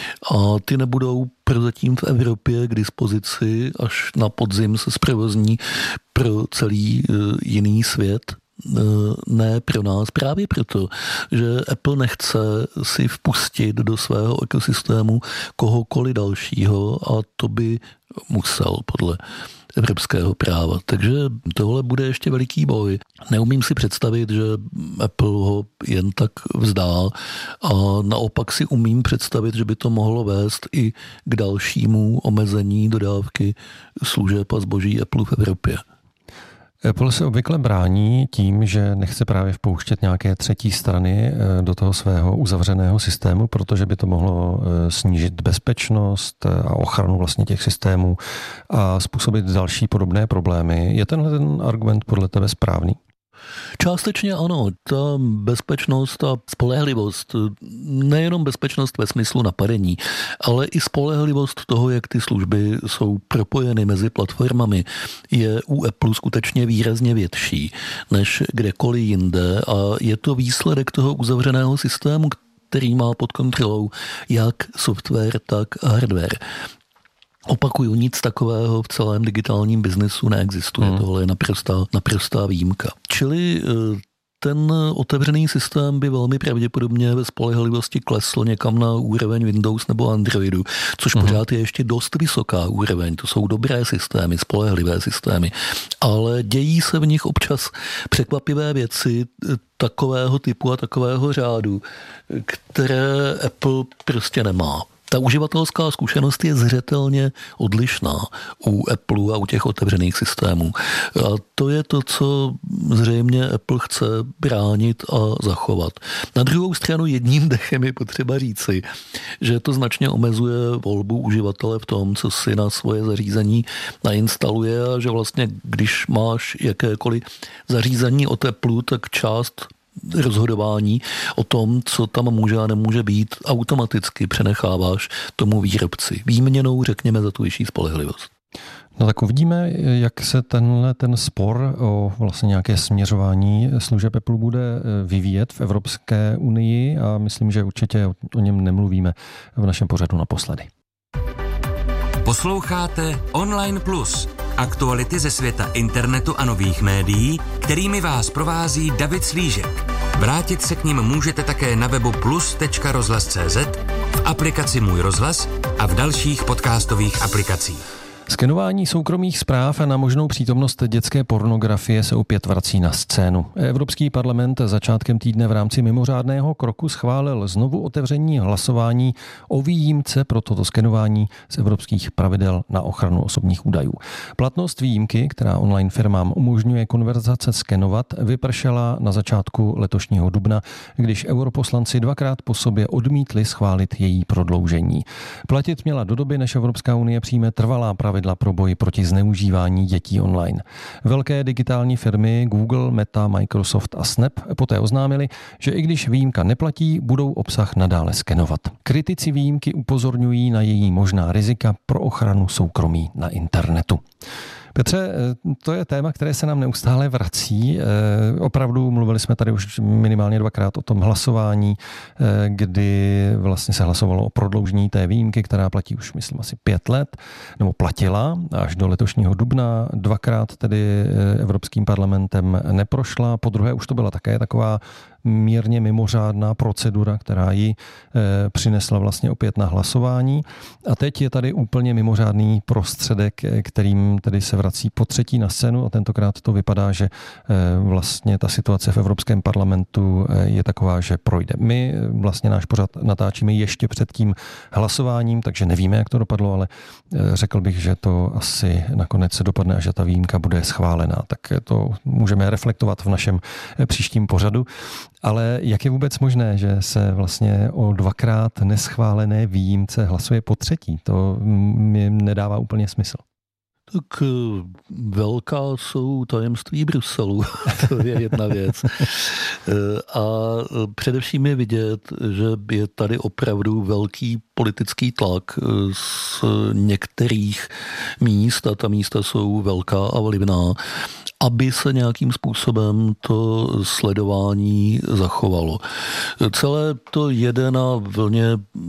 a ty nebudou prozatím v Evropě k dispozici, až na podzim se zprovozní pro celý uh, jiný svět. Ne pro nás, právě proto, že Apple nechce si vpustit do svého ekosystému kohokoliv dalšího a to by musel podle evropského práva. Takže tohle bude ještě veliký boj. Neumím si představit, že Apple ho jen tak vzdá a naopak si umím představit, že by to mohlo vést i k dalšímu omezení dodávky služeb a zboží Apple v Evropě. Apple se obvykle brání tím, že nechce právě vpouštět nějaké třetí strany do toho svého uzavřeného systému, protože by to mohlo snížit bezpečnost a ochranu vlastně těch systémů a způsobit další podobné problémy. Je tenhle ten argument podle tebe správný? Částečně ano, ta bezpečnost a spolehlivost, nejenom bezpečnost ve smyslu napadení, ale i spolehlivost toho, jak ty služby jsou propojeny mezi platformami, je u Apple skutečně výrazně větší než kdekoliv jinde a je to výsledek toho uzavřeného systému, který má pod kontrolou jak software, tak hardware. Opakuju, nic takového v celém digitálním biznesu neexistuje. Hmm. Tohle je naprostá, naprostá výjimka. Čili ten otevřený systém by velmi pravděpodobně ve spolehlivosti klesl někam na úroveň Windows nebo Androidu, což hmm. pořád je ještě dost vysoká úroveň. To jsou dobré systémy, spolehlivé systémy, ale dějí se v nich občas překvapivé věci takového typu a takového řádu, které Apple prostě nemá. Ta uživatelská zkušenost je zřetelně odlišná u Apple a u těch otevřených systémů. A to je to, co zřejmě Apple chce bránit a zachovat. Na druhou stranu jedním dechem je potřeba říci, že to značně omezuje volbu uživatele v tom, co si na svoje zařízení nainstaluje a že vlastně, když máš jakékoliv zařízení od Apple, tak část rozhodování o tom, co tam může a nemůže být, automaticky přenecháváš tomu výrobci. Výměnou, řekněme, za tu vyšší spolehlivost. No tak uvidíme, jak se tenhle ten spor o vlastně nějaké směřování služeb Apple bude vyvíjet v Evropské unii a myslím, že určitě o něm nemluvíme v našem pořadu naposledy. Posloucháte Online Plus, aktuality ze světa internetu a nových médií, kterými vás provází David Slížek. Vrátit se k nim můžete také na webu plus tečka rozhlas tečka cé zet, v aplikaci Můj rozhlas a v dalších podcastových aplikacích. Skenování soukromých zpráv a na možnou přítomnost dětské pornografie se opět vrací na scénu. Evropský parlament začátkem týdne v rámci mimořádného kroku schválil znovu otevření hlasování o výjimce pro toto skenování z evropských pravidel na ochranu osobních údajů. Platnost výjimky, která online firmám umožňuje konverzace skenovat, vypršela na začátku letošního dubna, když europoslanci dvakrát po sobě odmítli schválit její prodloužení. Platit měla do doby, než Evropská unie přijme trvalá pravidla pro boj proti zneužívání dětí online. Velké digitální firmy Google, Meta, Microsoft a Snap poté oznámili, že i když výjimka neplatí, budou obsah nadále skenovat. Kritici výjimky upozorňují na její možná rizika pro ochranu soukromí na internetu. Petře, to je téma, které se nám neustále vrací. Opravdu mluvili jsme tady už minimálně dvakrát o tom hlasování, kdy vlastně se hlasovalo o prodloužení té výjimky, která platí už, myslím, asi pět let, nebo platila až do letošního dubna. Dvakrát tedy Evropským parlamentem neprošla. Po druhé už to byla také taková mírně mimořádná procedura, která ji e, přinesla vlastně opět na hlasování. A teď je tady úplně mimořádný prostředek, kterým tedy se vrací po třetí na scénu a tentokrát to vypadá, že e, vlastně ta situace v Evropském parlamentu e, je taková, že projde. My vlastně náš pořad natáčíme ještě před tím hlasováním, takže nevíme, jak to dopadlo, ale e, řekl bych, že to asi nakonec se dopadne a že ta výjimka bude schválená. Tak to můžeme reflektovat v našem e, příštím pořadu. Ale jak je vůbec možné, že se vlastně o dvakrát neschválené výjimce hlasuje po třetí? To mi nedává úplně smysl. Tak velká jsou tajemství Bruselu, to je jedna věc. A především je vidět, že je tady opravdu velký politický tlak z některých míst, a ta místa jsou velká a vlivná, aby se nějakým způsobem to sledování zachovalo. Celé to jede na vlně,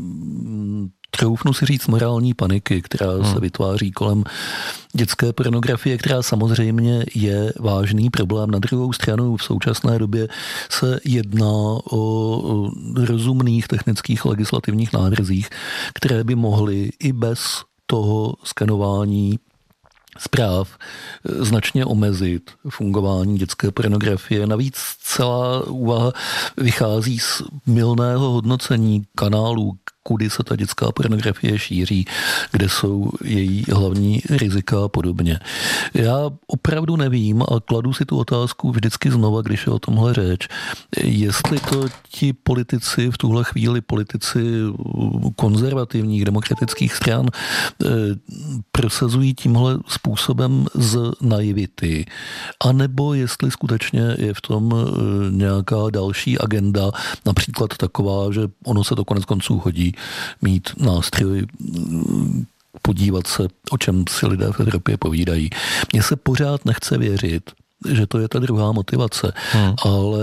troufnu si říct, morální paniky, která hmm. se vytváří kolem dětské pornografie, která samozřejmě je vážný problém. Na druhou stranu v současné době se jedná o rozumných technických legislativních návrzích, které by mohly i bez toho skenování zpráv značně omezit fungování dětské pornografie. Navíc celá úvaha vychází z mylného hodnocení kanálů, kudy se ta dětská pornografie šíří, kde jsou její hlavní rizika a podobně. Já opravdu nevím a kladu si tu otázku vždycky znova, když je o tomhle řeč, jestli to ti politici, v tuhle chvíli politici konzervativních demokratických stran prosazují tímhle způsobem z naivity, anebo jestli skutečně je v tom nějaká další agenda, například taková, že ono se to konec konců hodí mít nástroj, podívat se, o čem si lidé v Evropě povídají. Mně se pořád nechce věřit, že to je ta druhá motivace, hmm. ale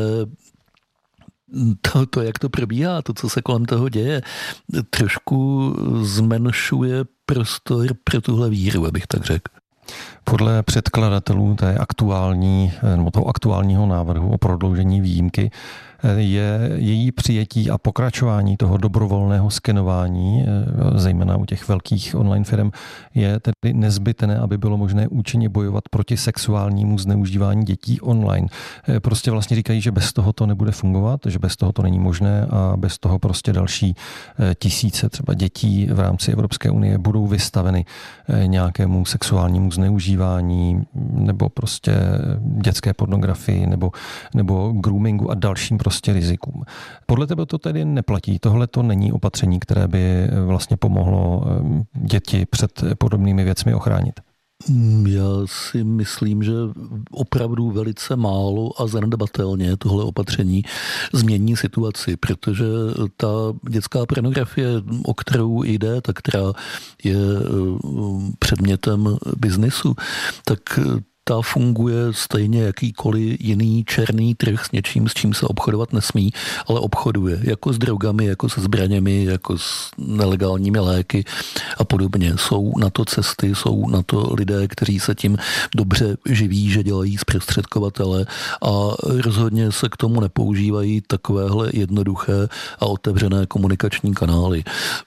to, to, jak to probíhá, to, co se kolem toho děje, trošku zmenšuje prostor pro tuhle víru, abych tak řekl. Podle předkladatelů té aktuální, nebo toho aktuálního návrhu o prodloužení výjimky je její přijetí a pokračování toho dobrovolného skenování, zejména u těch velkých online firm, je tedy nezbytné, aby bylo možné účinně bojovat proti sexuálnímu zneužívání dětí online. Prostě vlastně říkají, že bez toho to nebude fungovat, že bez toho to není možné a bez toho prostě další tisíce třeba dětí v rámci Evropské unie budou vystaveny nějakému sexuálnímu zneužívání nebo prostě dětské pornografii nebo, nebo groomingu a dalším prostě rizikům. Podle tebe to tedy neplatí. Tohle to není opatření, které by vlastně pomohlo děti před podobnými věcmi ochránit. Já si myslím, že opravdu velice málo a zanedbatelně tohle opatření změní situaci, protože ta dětská pornografie, o kterou jde, ta, která je předmětem biznisu, tak ta funguje stejně jakýkoliv jiný černý trh s něčím, s čím se obchodovat nesmí, ale obchoduje jako s drogami, jako se zbraněmi, jako s nelegálními léky a podobně. Jsou na to cesty, jsou na to lidé, kteří se tím dobře živí, že dělají zprostředkovatele a rozhodně se k tomu nepoužívají takovéhle jednoduché a otevřené komunikační kanály.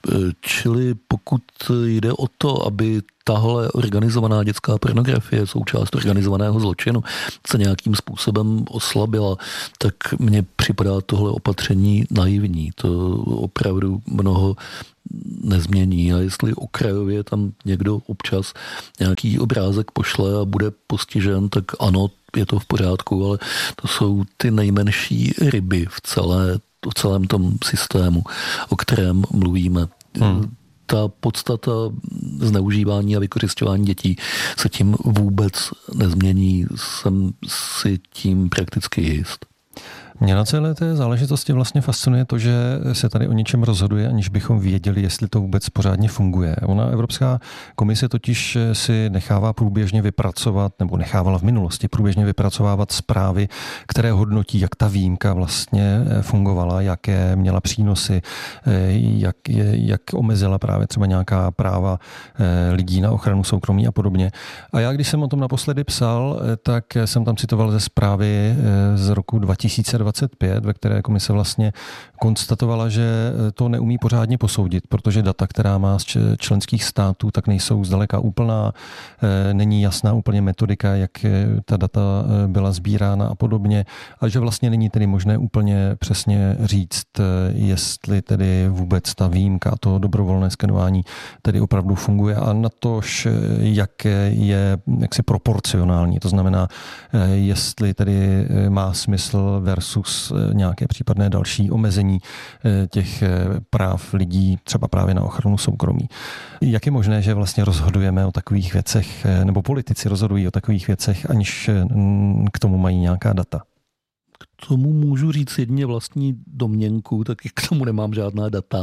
Čili pokud jde o to, aby tahle organizovaná dětská pornografie, součást organizovaného zločinu, se nějakým způsobem oslabila, tak mně připadá tohle opatření naivní. To opravdu mnoho nezmění. A jestli okrajově tam někdo občas nějaký obrázek pošle a bude postižen, tak ano, je to v pořádku, ale to jsou ty nejmenší ryby v, celé, v celém tom systému, o kterém mluvíme. Hmm. Ta podstata zneužívání a vykořisťování dětí se tím vůbec nezmění. Jsem si tím prakticky jist. Mě na celé té záležitosti vlastně fascinuje to, že se tady o něčem rozhoduje, aniž bychom věděli, jestli to vůbec pořádně funguje. Ona Evropská komise totiž si nechává průběžně vypracovat, nebo nechávala v minulosti průběžně vypracovávat zprávy, které hodnotí, jak ta výjimka vlastně fungovala, jaké měla přínosy, jak, jak omezila právě třeba nějaká práva lidí na ochranu soukromí a podobně. A já, když jsem o tom naposledy psal, tak jsem tam citoval ze zprávy z roku dva tisíce dvacet pět, ve které komise vlastně konstatovala, že to neumí pořádně posoudit, protože data, která má z členských států, tak nejsou zdaleka úplná, není jasná úplně metodika, jak ta data byla sbírána a podobně, a že vlastně není tedy možné úplně přesně říct, jestli tedy vůbec ta výjimka, to dobrovolné skenování tedy opravdu funguje a na to, jak je jaksi proporcionální, to znamená, jestli tedy má smysl versus nějaké případné další omezení těch práv lidí, třeba právě na ochranu soukromí. Jak je možné, že vlastně rozhodujeme o takových věcech, nebo politici rozhodují o takových věcech, aniž k tomu mají nějaká data? K tomu můžu říct jedině vlastní domněnku, tak k tomu nemám žádná data,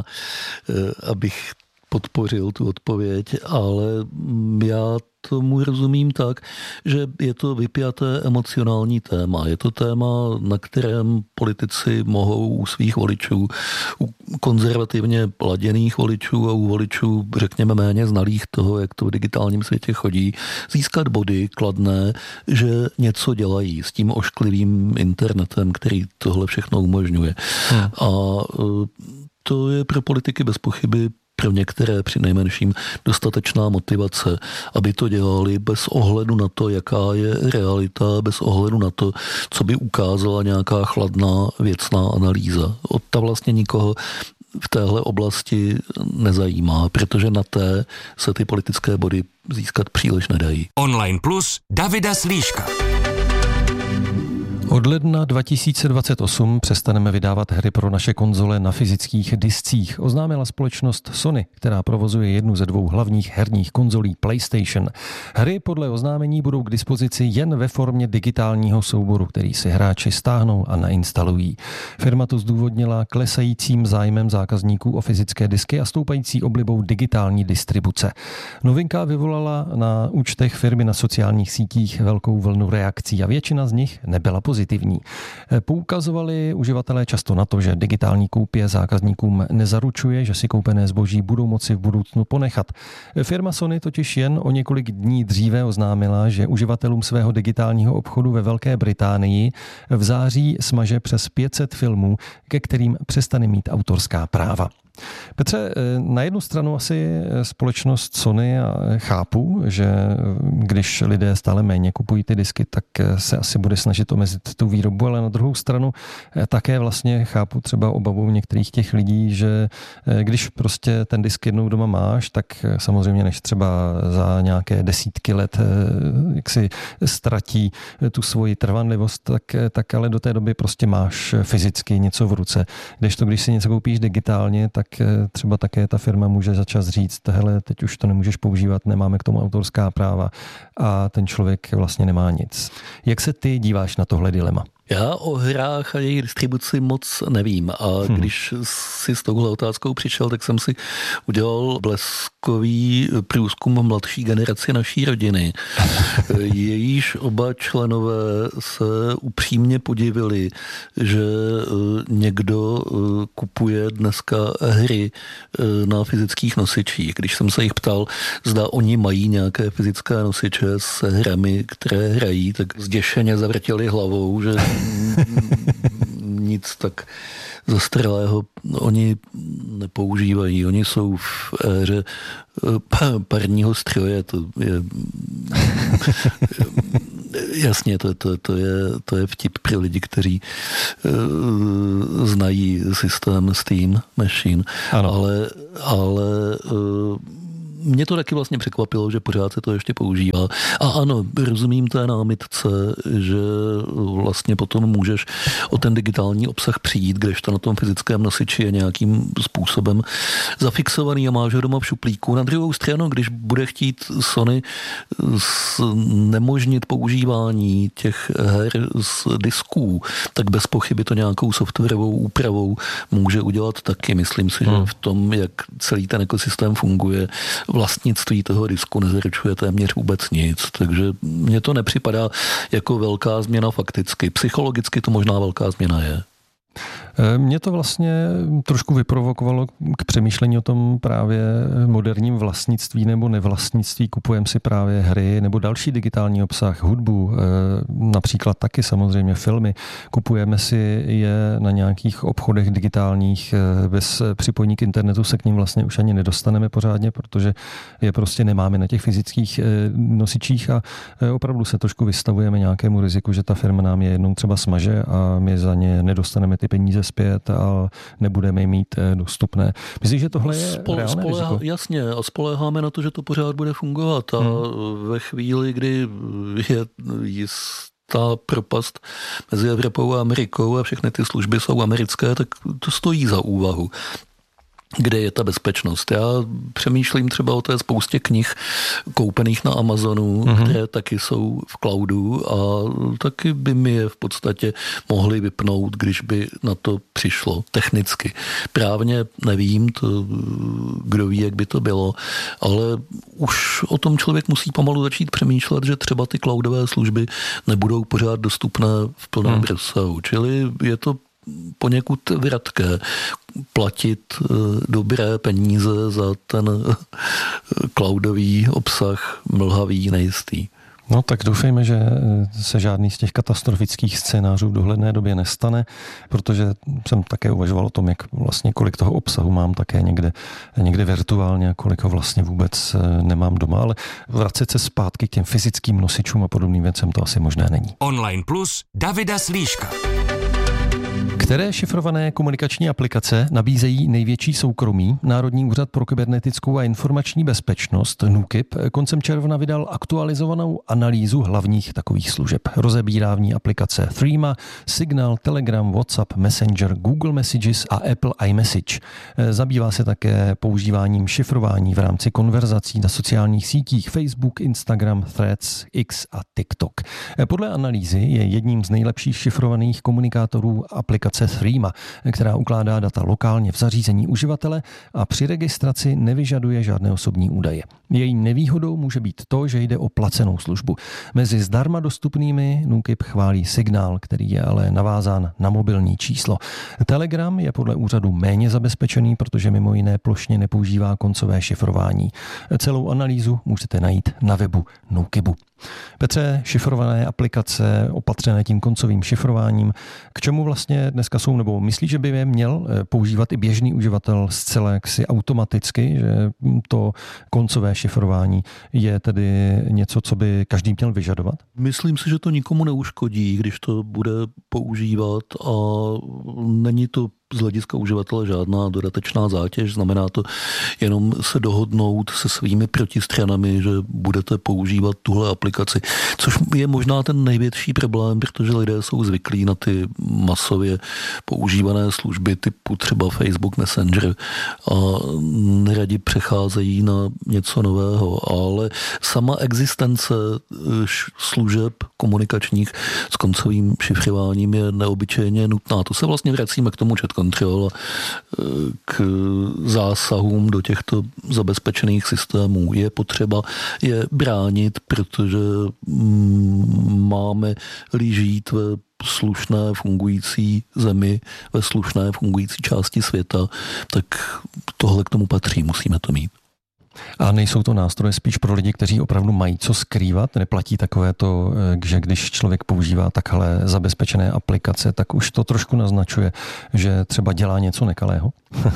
abych podpořil tu odpověď, ale já tomu rozumím tak, že je to vypjaté emocionální téma. Je to téma, na kterém politici mohou u svých voličů, u konzervativně laděných voličů a u voličů, řekněme, méně znalých toho, jak to v digitálním světě chodí, získat body kladné, že něco dělají s tím ošklivým internetem, který tohle všechno umožňuje. Hmm. A to je pro politiky bez pochyby pro některé při nejmenším dostatečná motivace, aby to dělali bez ohledu na to, jaká je realita, bez ohledu na to, co by ukázala nějaká chladná věcná analýza. Od ta vlastně nikoho v téhle oblasti nezajímá, protože na té se ty politické body získat příliš nedají. Online Plus Davida Slíška. Od ledna dva tisíce dvacet osm přestaneme vydávat hry pro naše konzole na fyzických discích, oznámila společnost Sony, která provozuje jednu ze dvou hlavních herních konzolí PlayStation. Hry podle oznámení budou k dispozici jen ve formě digitálního souboru, který si hráči stáhnou a nainstalují. Firma to zdůvodnila klesajícím zájmem zákazníků o fyzické disky a stoupající oblibou digitální distribuce. Novinka vyvolala na účtech firmy na sociálních sítích velkou vlnu reakcí a většina z nich nebyla pozitivní. Pozitivní. Poukazovali uživatelé často na to, že digitální koupě zákazníkům nezaručuje, že si koupené zboží budou moci v budoucnu ponechat. Firma Sony totiž jen o několik dní dříve oznámila, že uživatelům svého digitálního obchodu ve Velké Británii v září smaže přes pět set filmů, ke kterým přestane mít autorská práva. Petře, na jednu stranu asi společnost Sony a chápu, že když lidé stále méně kupují ty disky, tak se asi bude snažit omezit tu výrobu, ale na druhou stranu také vlastně chápu třeba obavu některých těch lidí, že když prostě ten disk jednou doma máš, tak samozřejmě než třeba za nějaké desítky let jak si ztratí tu svoji trvanlivost, tak, tak ale do té doby prostě máš fyzicky něco v ruce. Kdežto když si něco koupíš digitálně, tak třeba také ta firma může začas říct, hele, teď už to nemůžeš používat, nemáme k tomu autorská práva a ten člověk vlastně nemá nic. Jak se ty díváš na tohle dilema? Já o hrách a jejich distribuci moc nevím a hmm. když si s touhle otázkou přišel, tak jsem si udělal bleskový průzkum mladší generaci naší rodiny. Jejíž oba členové se upřímně podivili, že někdo kupuje dneska hry na fyzických nosičích. Když jsem se jich ptal, zda oni mají nějaké fyzické nosiče s hrami, které hrají, tak zděšeně zavrtěli hlavou, že nic tak zastaralého oni nepoužívají. Oni jsou v éře parního stroje. To je jasně, to, to, to, je, to je vtip pro lidi, kteří uh, znají systém Steam Machine. Ano. Ale, ale uh, mě to taky vlastně překvapilo, že pořád se to ještě používá. A ano, rozumím té námitce, že vlastně potom můžeš o ten digitální obsah přijít, když to na tom fyzickém nosiči je nějakým způsobem zafixovaný a máš ho doma v šuplíku. Na druhou stranu, když bude chtít Sony znemožnit používání těch her z disků, tak bez pochyby to nějakou softwarovou úpravou může udělat taky. Myslím si, hmm. že v tom, jak celý ten ekosystém funguje, vlastnictví toho disku nezaručuje téměř vůbec nic, takže mně to nepřipadá jako velká změna fakticky. Psychologicky to možná velká změna je. Mě to vlastně trošku vyprovokovalo k přemýšlení o tom právě moderním vlastnictví nebo nevlastnictví. Kupujeme si právě hry nebo další digitální obsah, hudbu, například taky samozřejmě filmy. Kupujeme si je na nějakých obchodech digitálních, bez připojení k internetu se k ním vlastně už ani nedostaneme pořádně, protože je prostě nemáme na těch fyzických nosičích a opravdu se trošku vystavujeme nějakému riziku, že ta firma nám je jednou třeba smaže a my za ně nedostaneme ty peníze zpět a nebudeme je mít dostupné. Myslíš, že tohle je Spole, reálné spoleha, riziko? Jasně, a spoléháme na to, že to pořád bude fungovat a hmm. ve chvíli, kdy je jistá propast mezi Evropou a Amerikou a všechny ty služby jsou americké, tak to stojí za úvahu. Kde je ta bezpečnost? Já přemýšlím třeba o té spoustě knih koupených na Amazonu, mm-hmm. které taky jsou v cloudu a taky by mi je v podstatě mohli vypnout, když by na to přišlo technicky. Právně nevím, to, kdo ví, jak by to bylo, ale už o tom člověk musí pomalu začít přemýšlet, že třeba ty cloudové služby nebudou pořád dostupné v plném mm. rozsahu. Čili je to poněkud vratké platit dobré peníze za ten cloudový obsah mlhavý, nejistý. No tak doufejme, že se žádný z těch katastrofických scénářů v dohledné době nestane, protože jsem také uvažoval o tom, jak vlastně kolik toho obsahu mám také někde, někde virtuálně a kolik ho vlastně vůbec nemám doma, ale vracet se zpátky k těm fyzickým nosičům a podobným věcem to asi možné není. Online Plus Davida Slíška. Které šifrované komunikační aplikace nabízejí největší soukromí? Národní úřad pro kybernetickou a informační bezpečnost NÚKIB koncem června vydal aktualizovanou analýzu hlavních takových služeb. Rozebírá v ní aplikace Threema, Signal, Telegram, WhatsApp, Messenger, Google Messages a Apple iMessage. Zabývá se také používáním šifrování v rámci konverzací na sociálních sítích Facebook, Instagram, Threads, X a TikTok. Podle analýzy je jedním z nejlepších šifrovaných komunikátorů aplikace Threema, která ukládá data lokálně v zařízení uživatele a při registraci nevyžaduje žádné osobní údaje. Její nevýhodou může být to, že jde o placenou službu. Mezi zdarma dostupnými NÚKIB chválí Signál, který je ale navázán na mobilní číslo. Telegram je podle úřadu méně zabezpečený, protože mimo jiné plošně nepoužívá koncové šifrování. Celou analýzu můžete najít na webu NÚKIBu. Petře, šifrované aplikace opatřené tím koncovým šifrováním, k čemu vlastně dneska jsou, nebo myslíš, že by je měl používat i běžný uživatel zcela jaksi automaticky, že to koncové šifrování je tedy něco, co by každý měl vyžadovat? Myslím si, že to nikomu neuškodí, když to bude používat a není to z hlediska uživatele žádná dodatečná zátěž, znamená to jenom se dohodnout se svými protistranami, že budete používat tuhle aplikaci, což je možná ten největší problém, protože lidé jsou zvyklí na ty masově používané služby typu třeba Facebook Messenger a neradi přecházejí na něco nového, ale sama existence služeb komunikačních s koncovým šifrováním je neobyčejně nutná. To se vlastně vracíme k tomu chat control, k zásahům do těchto zabezpečených systémů. Je potřeba je bránit, protože máme-li žít ve slušné fungující zemi, ve slušné fungující části světa, tak tohle k tomu patří, musíme to mít. A nejsou to nástroje spíš pro lidi, kteří opravdu mají co skrývat? Neplatí takové to, že když člověk používá takhle zabezpečené aplikace, tak už to trošku naznačuje, že třeba dělá něco nekalého?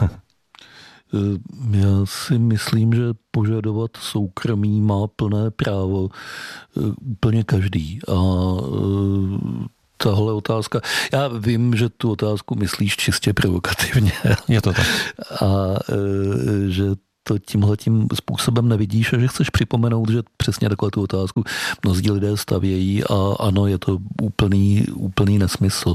Já si myslím, že požadovat soukromí má plné právo úplně každý. A tahle otázka, já vím, že tu otázku myslíš čistě provokativně. Je to tak. A že to tímhletím způsobem nevidíš a že chceš připomenout, že přesně takhle tu otázku mnozí lidé stavějí a ano, je to úplný, úplný nesmysl.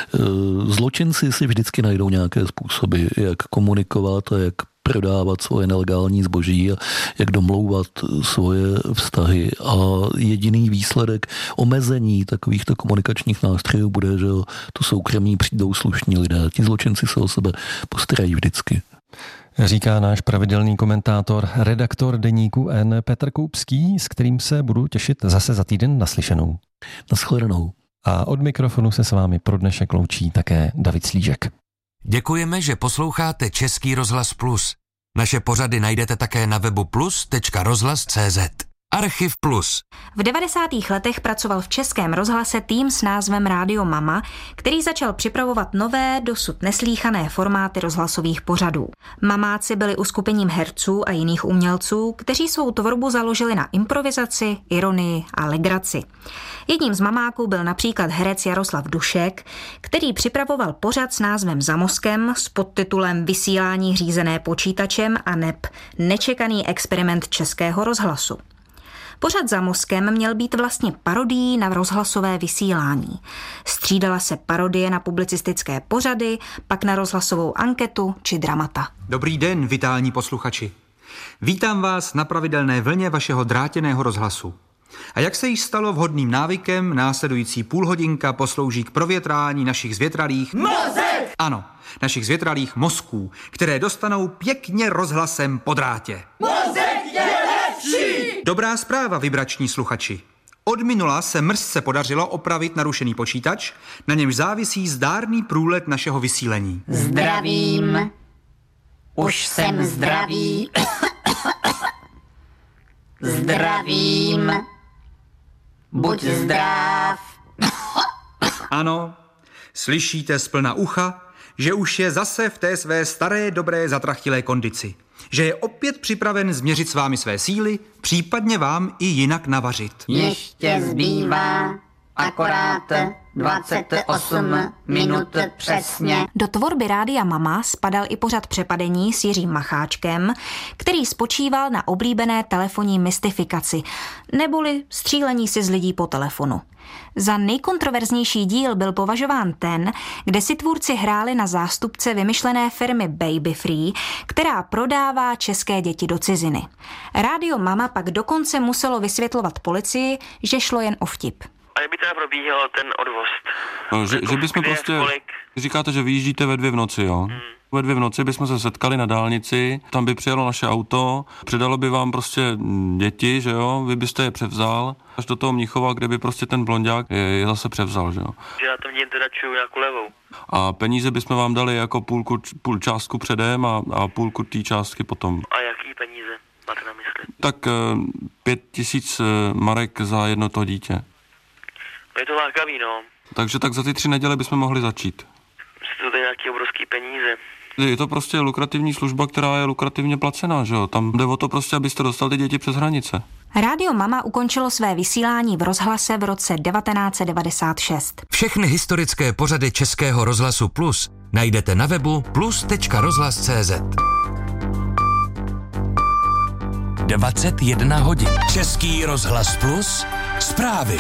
Zločinci si vždycky najdou nějaké způsoby, jak komunikovat a jak prodávat svoje nelegální zboží a jak domlouvat svoje vztahy. A jediný výsledek omezení takovýchto komunikačních nástrojů bude, že to soukromí přijdou slušní lidé. Ti zločinci se o sebe postarají vždycky. Říká náš pravidelný komentátor, redaktor deníku N Petr Koupský, s kterým se budu těšit zase za týden naslyšenou. Nashledanou. A od mikrofonu se s vámi pro dnešek loučí také David Slížek. Děkujeme, že posloucháte Český rozhlas Plus. Naše pořady najdete také na webu plus tečka rozhlas tečka cé zet. Archiv Plus. V devadesátých letech pracoval v Českém rozhlase tým s názvem Rádio Mama, který začal připravovat nové, dosud neslýchané formáty rozhlasových pořadů. Mamáci byli uskupením herců a jiných umělců, kteří svou tvorbu založili na improvizaci, ironii a legraci. Jedním z mamáků byl například herec Jaroslav Dušek, který připravoval pořad s názvem Za mozkem s podtitulem Vysílání řízené počítačem a neb Nečekaný experiment Českého rozhlasu. Pořad Za mozkem měl být vlastně parodií na rozhlasové vysílání. Střídala se parodie na publicistické pořady, pak na rozhlasovou anketu či dramata. Dobrý den, vitální posluchači. Vítám vás na pravidelné vlně vašeho drátěného rozhlasu. A jak se již stalo vhodným návykem, následující půlhodinka poslouží k provětrání našich zvětralých... Mozek! Ano, našich zvětralých mozků, které dostanou pěkně rozhlasem po drátě. Mozek je lepší! Dobrá zpráva, vibrační sluchači. Od minula se mrzce podařilo opravit narušený počítač, na němž závisí zdárný průlet našeho vysílení. Zdravím. Už jsem zdravý. Zdravím. Buď zdrav. Ano, slyšíte z plna ucha, že už je zase v té své staré, dobré, zatrachtilé kondici. Že je opět připraven změřit s vámi své síly, případně vám i jinak navařit. Ještě zbývá akorát dvacet osm minut přesně. Do tvorby Rádia Mama spadal i pořad Přepadení s Jiřím Macháčkem, který spočíval na oblíbené telefonní mystifikaci, neboli střílení si z lidí po telefonu. Za nejkontroverznější díl byl považován ten, kde si tvůrci hráli na zástupce vymyšlené firmy Baby Free, která prodává české děti do ciziny. Rádio Mama pak dokonce muselo vysvětlovat policii, že šlo jen o vtip. A jak by teda probíhal ten odvoz? No, že, že bychom kde, prostě... kolik? Říkáte, že vyjíždíte ve dvě v noci, jo? Hmm. Ve dvě v noci bychom se setkali na dálnici, tam by přijelo naše auto, předalo by vám prostě děti, že jo? Vy byste je převzal až do toho Mnichova, kde by prostě ten blonďák je, je zase převzal, že jo? Že já tam vidím teda čuju nějakou levou. A peníze bychom vám dali jako půlku, půl částku předem a, a půlku té částky potom. A jaký peníze máte na mysli? Tak pět tisíc marek za jedno to dítě. Je to lákavý, no. Takže tak za ty tři neděle bychom mohli začít. Jsou to nějaké obrovské peníze. Je to prostě lukrativní služba, která je lukrativně placená, že jo? Tam jde o to prostě, abyste dostali ty děti přes hranice. Rádio Mama ukončilo své vysílání v rozhlase v roce devatenáct set devadesát šest. Všechny historické pořady Českého rozhlasu Plus najdete na webu plus tečka rozhlas tečka cé zet. dvacet jedna hodin. Český rozhlas Plus. Zprávy.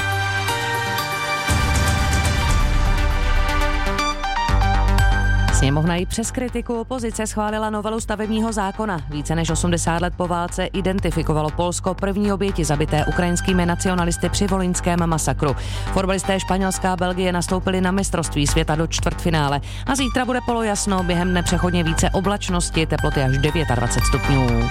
Sněmovna i přes kritiku opozice schválila novelu stavebního zákona. Více než osmdesát let po válce identifikovalo Polsko první oběti zabité ukrajinskými nacionalisty při volyňském masakru. Fotbalisté Španělská a Belgie nastoupili na mistrovství světa do čtvrtfinále a zítra bude polojasno, během dne přechodně více oblačnosti, teploty až dvacet devět stupňů.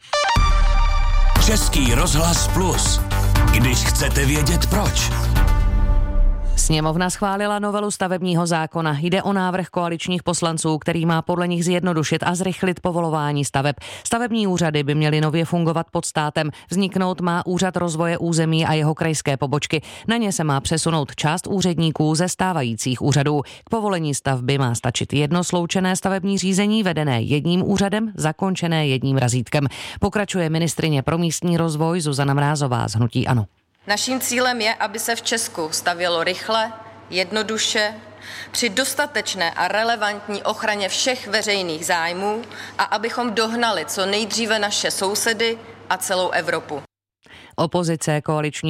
Český rozhlas Plus. Když chcete vědět proč. Sněmovna schválila novelu stavebního zákona. Jde o návrh koaličních poslanců, který má podle nich zjednodušit a zrychlit povolování staveb. Stavební úřady by měly nově fungovat pod státem. Vzniknout má Úřad rozvoje území a jeho krajské pobočky. Na ně se má přesunout část úředníků ze stávajících úřadů. K povolení stavby má stačit jedno sloučené stavební řízení vedené jedním úřadem, zakončené jedním razítkem. Pokračuje ministryně pro místní rozvoj Zuzana Mrázová z hnutí ANO. Naším cílem je, aby se v Česku stavělo rychle, jednoduše, při dostatečné a relevantní ochraně všech veřejných zájmů a abychom dohnali co nejdříve naše sousedy a celou Evropu. Opozice koaliční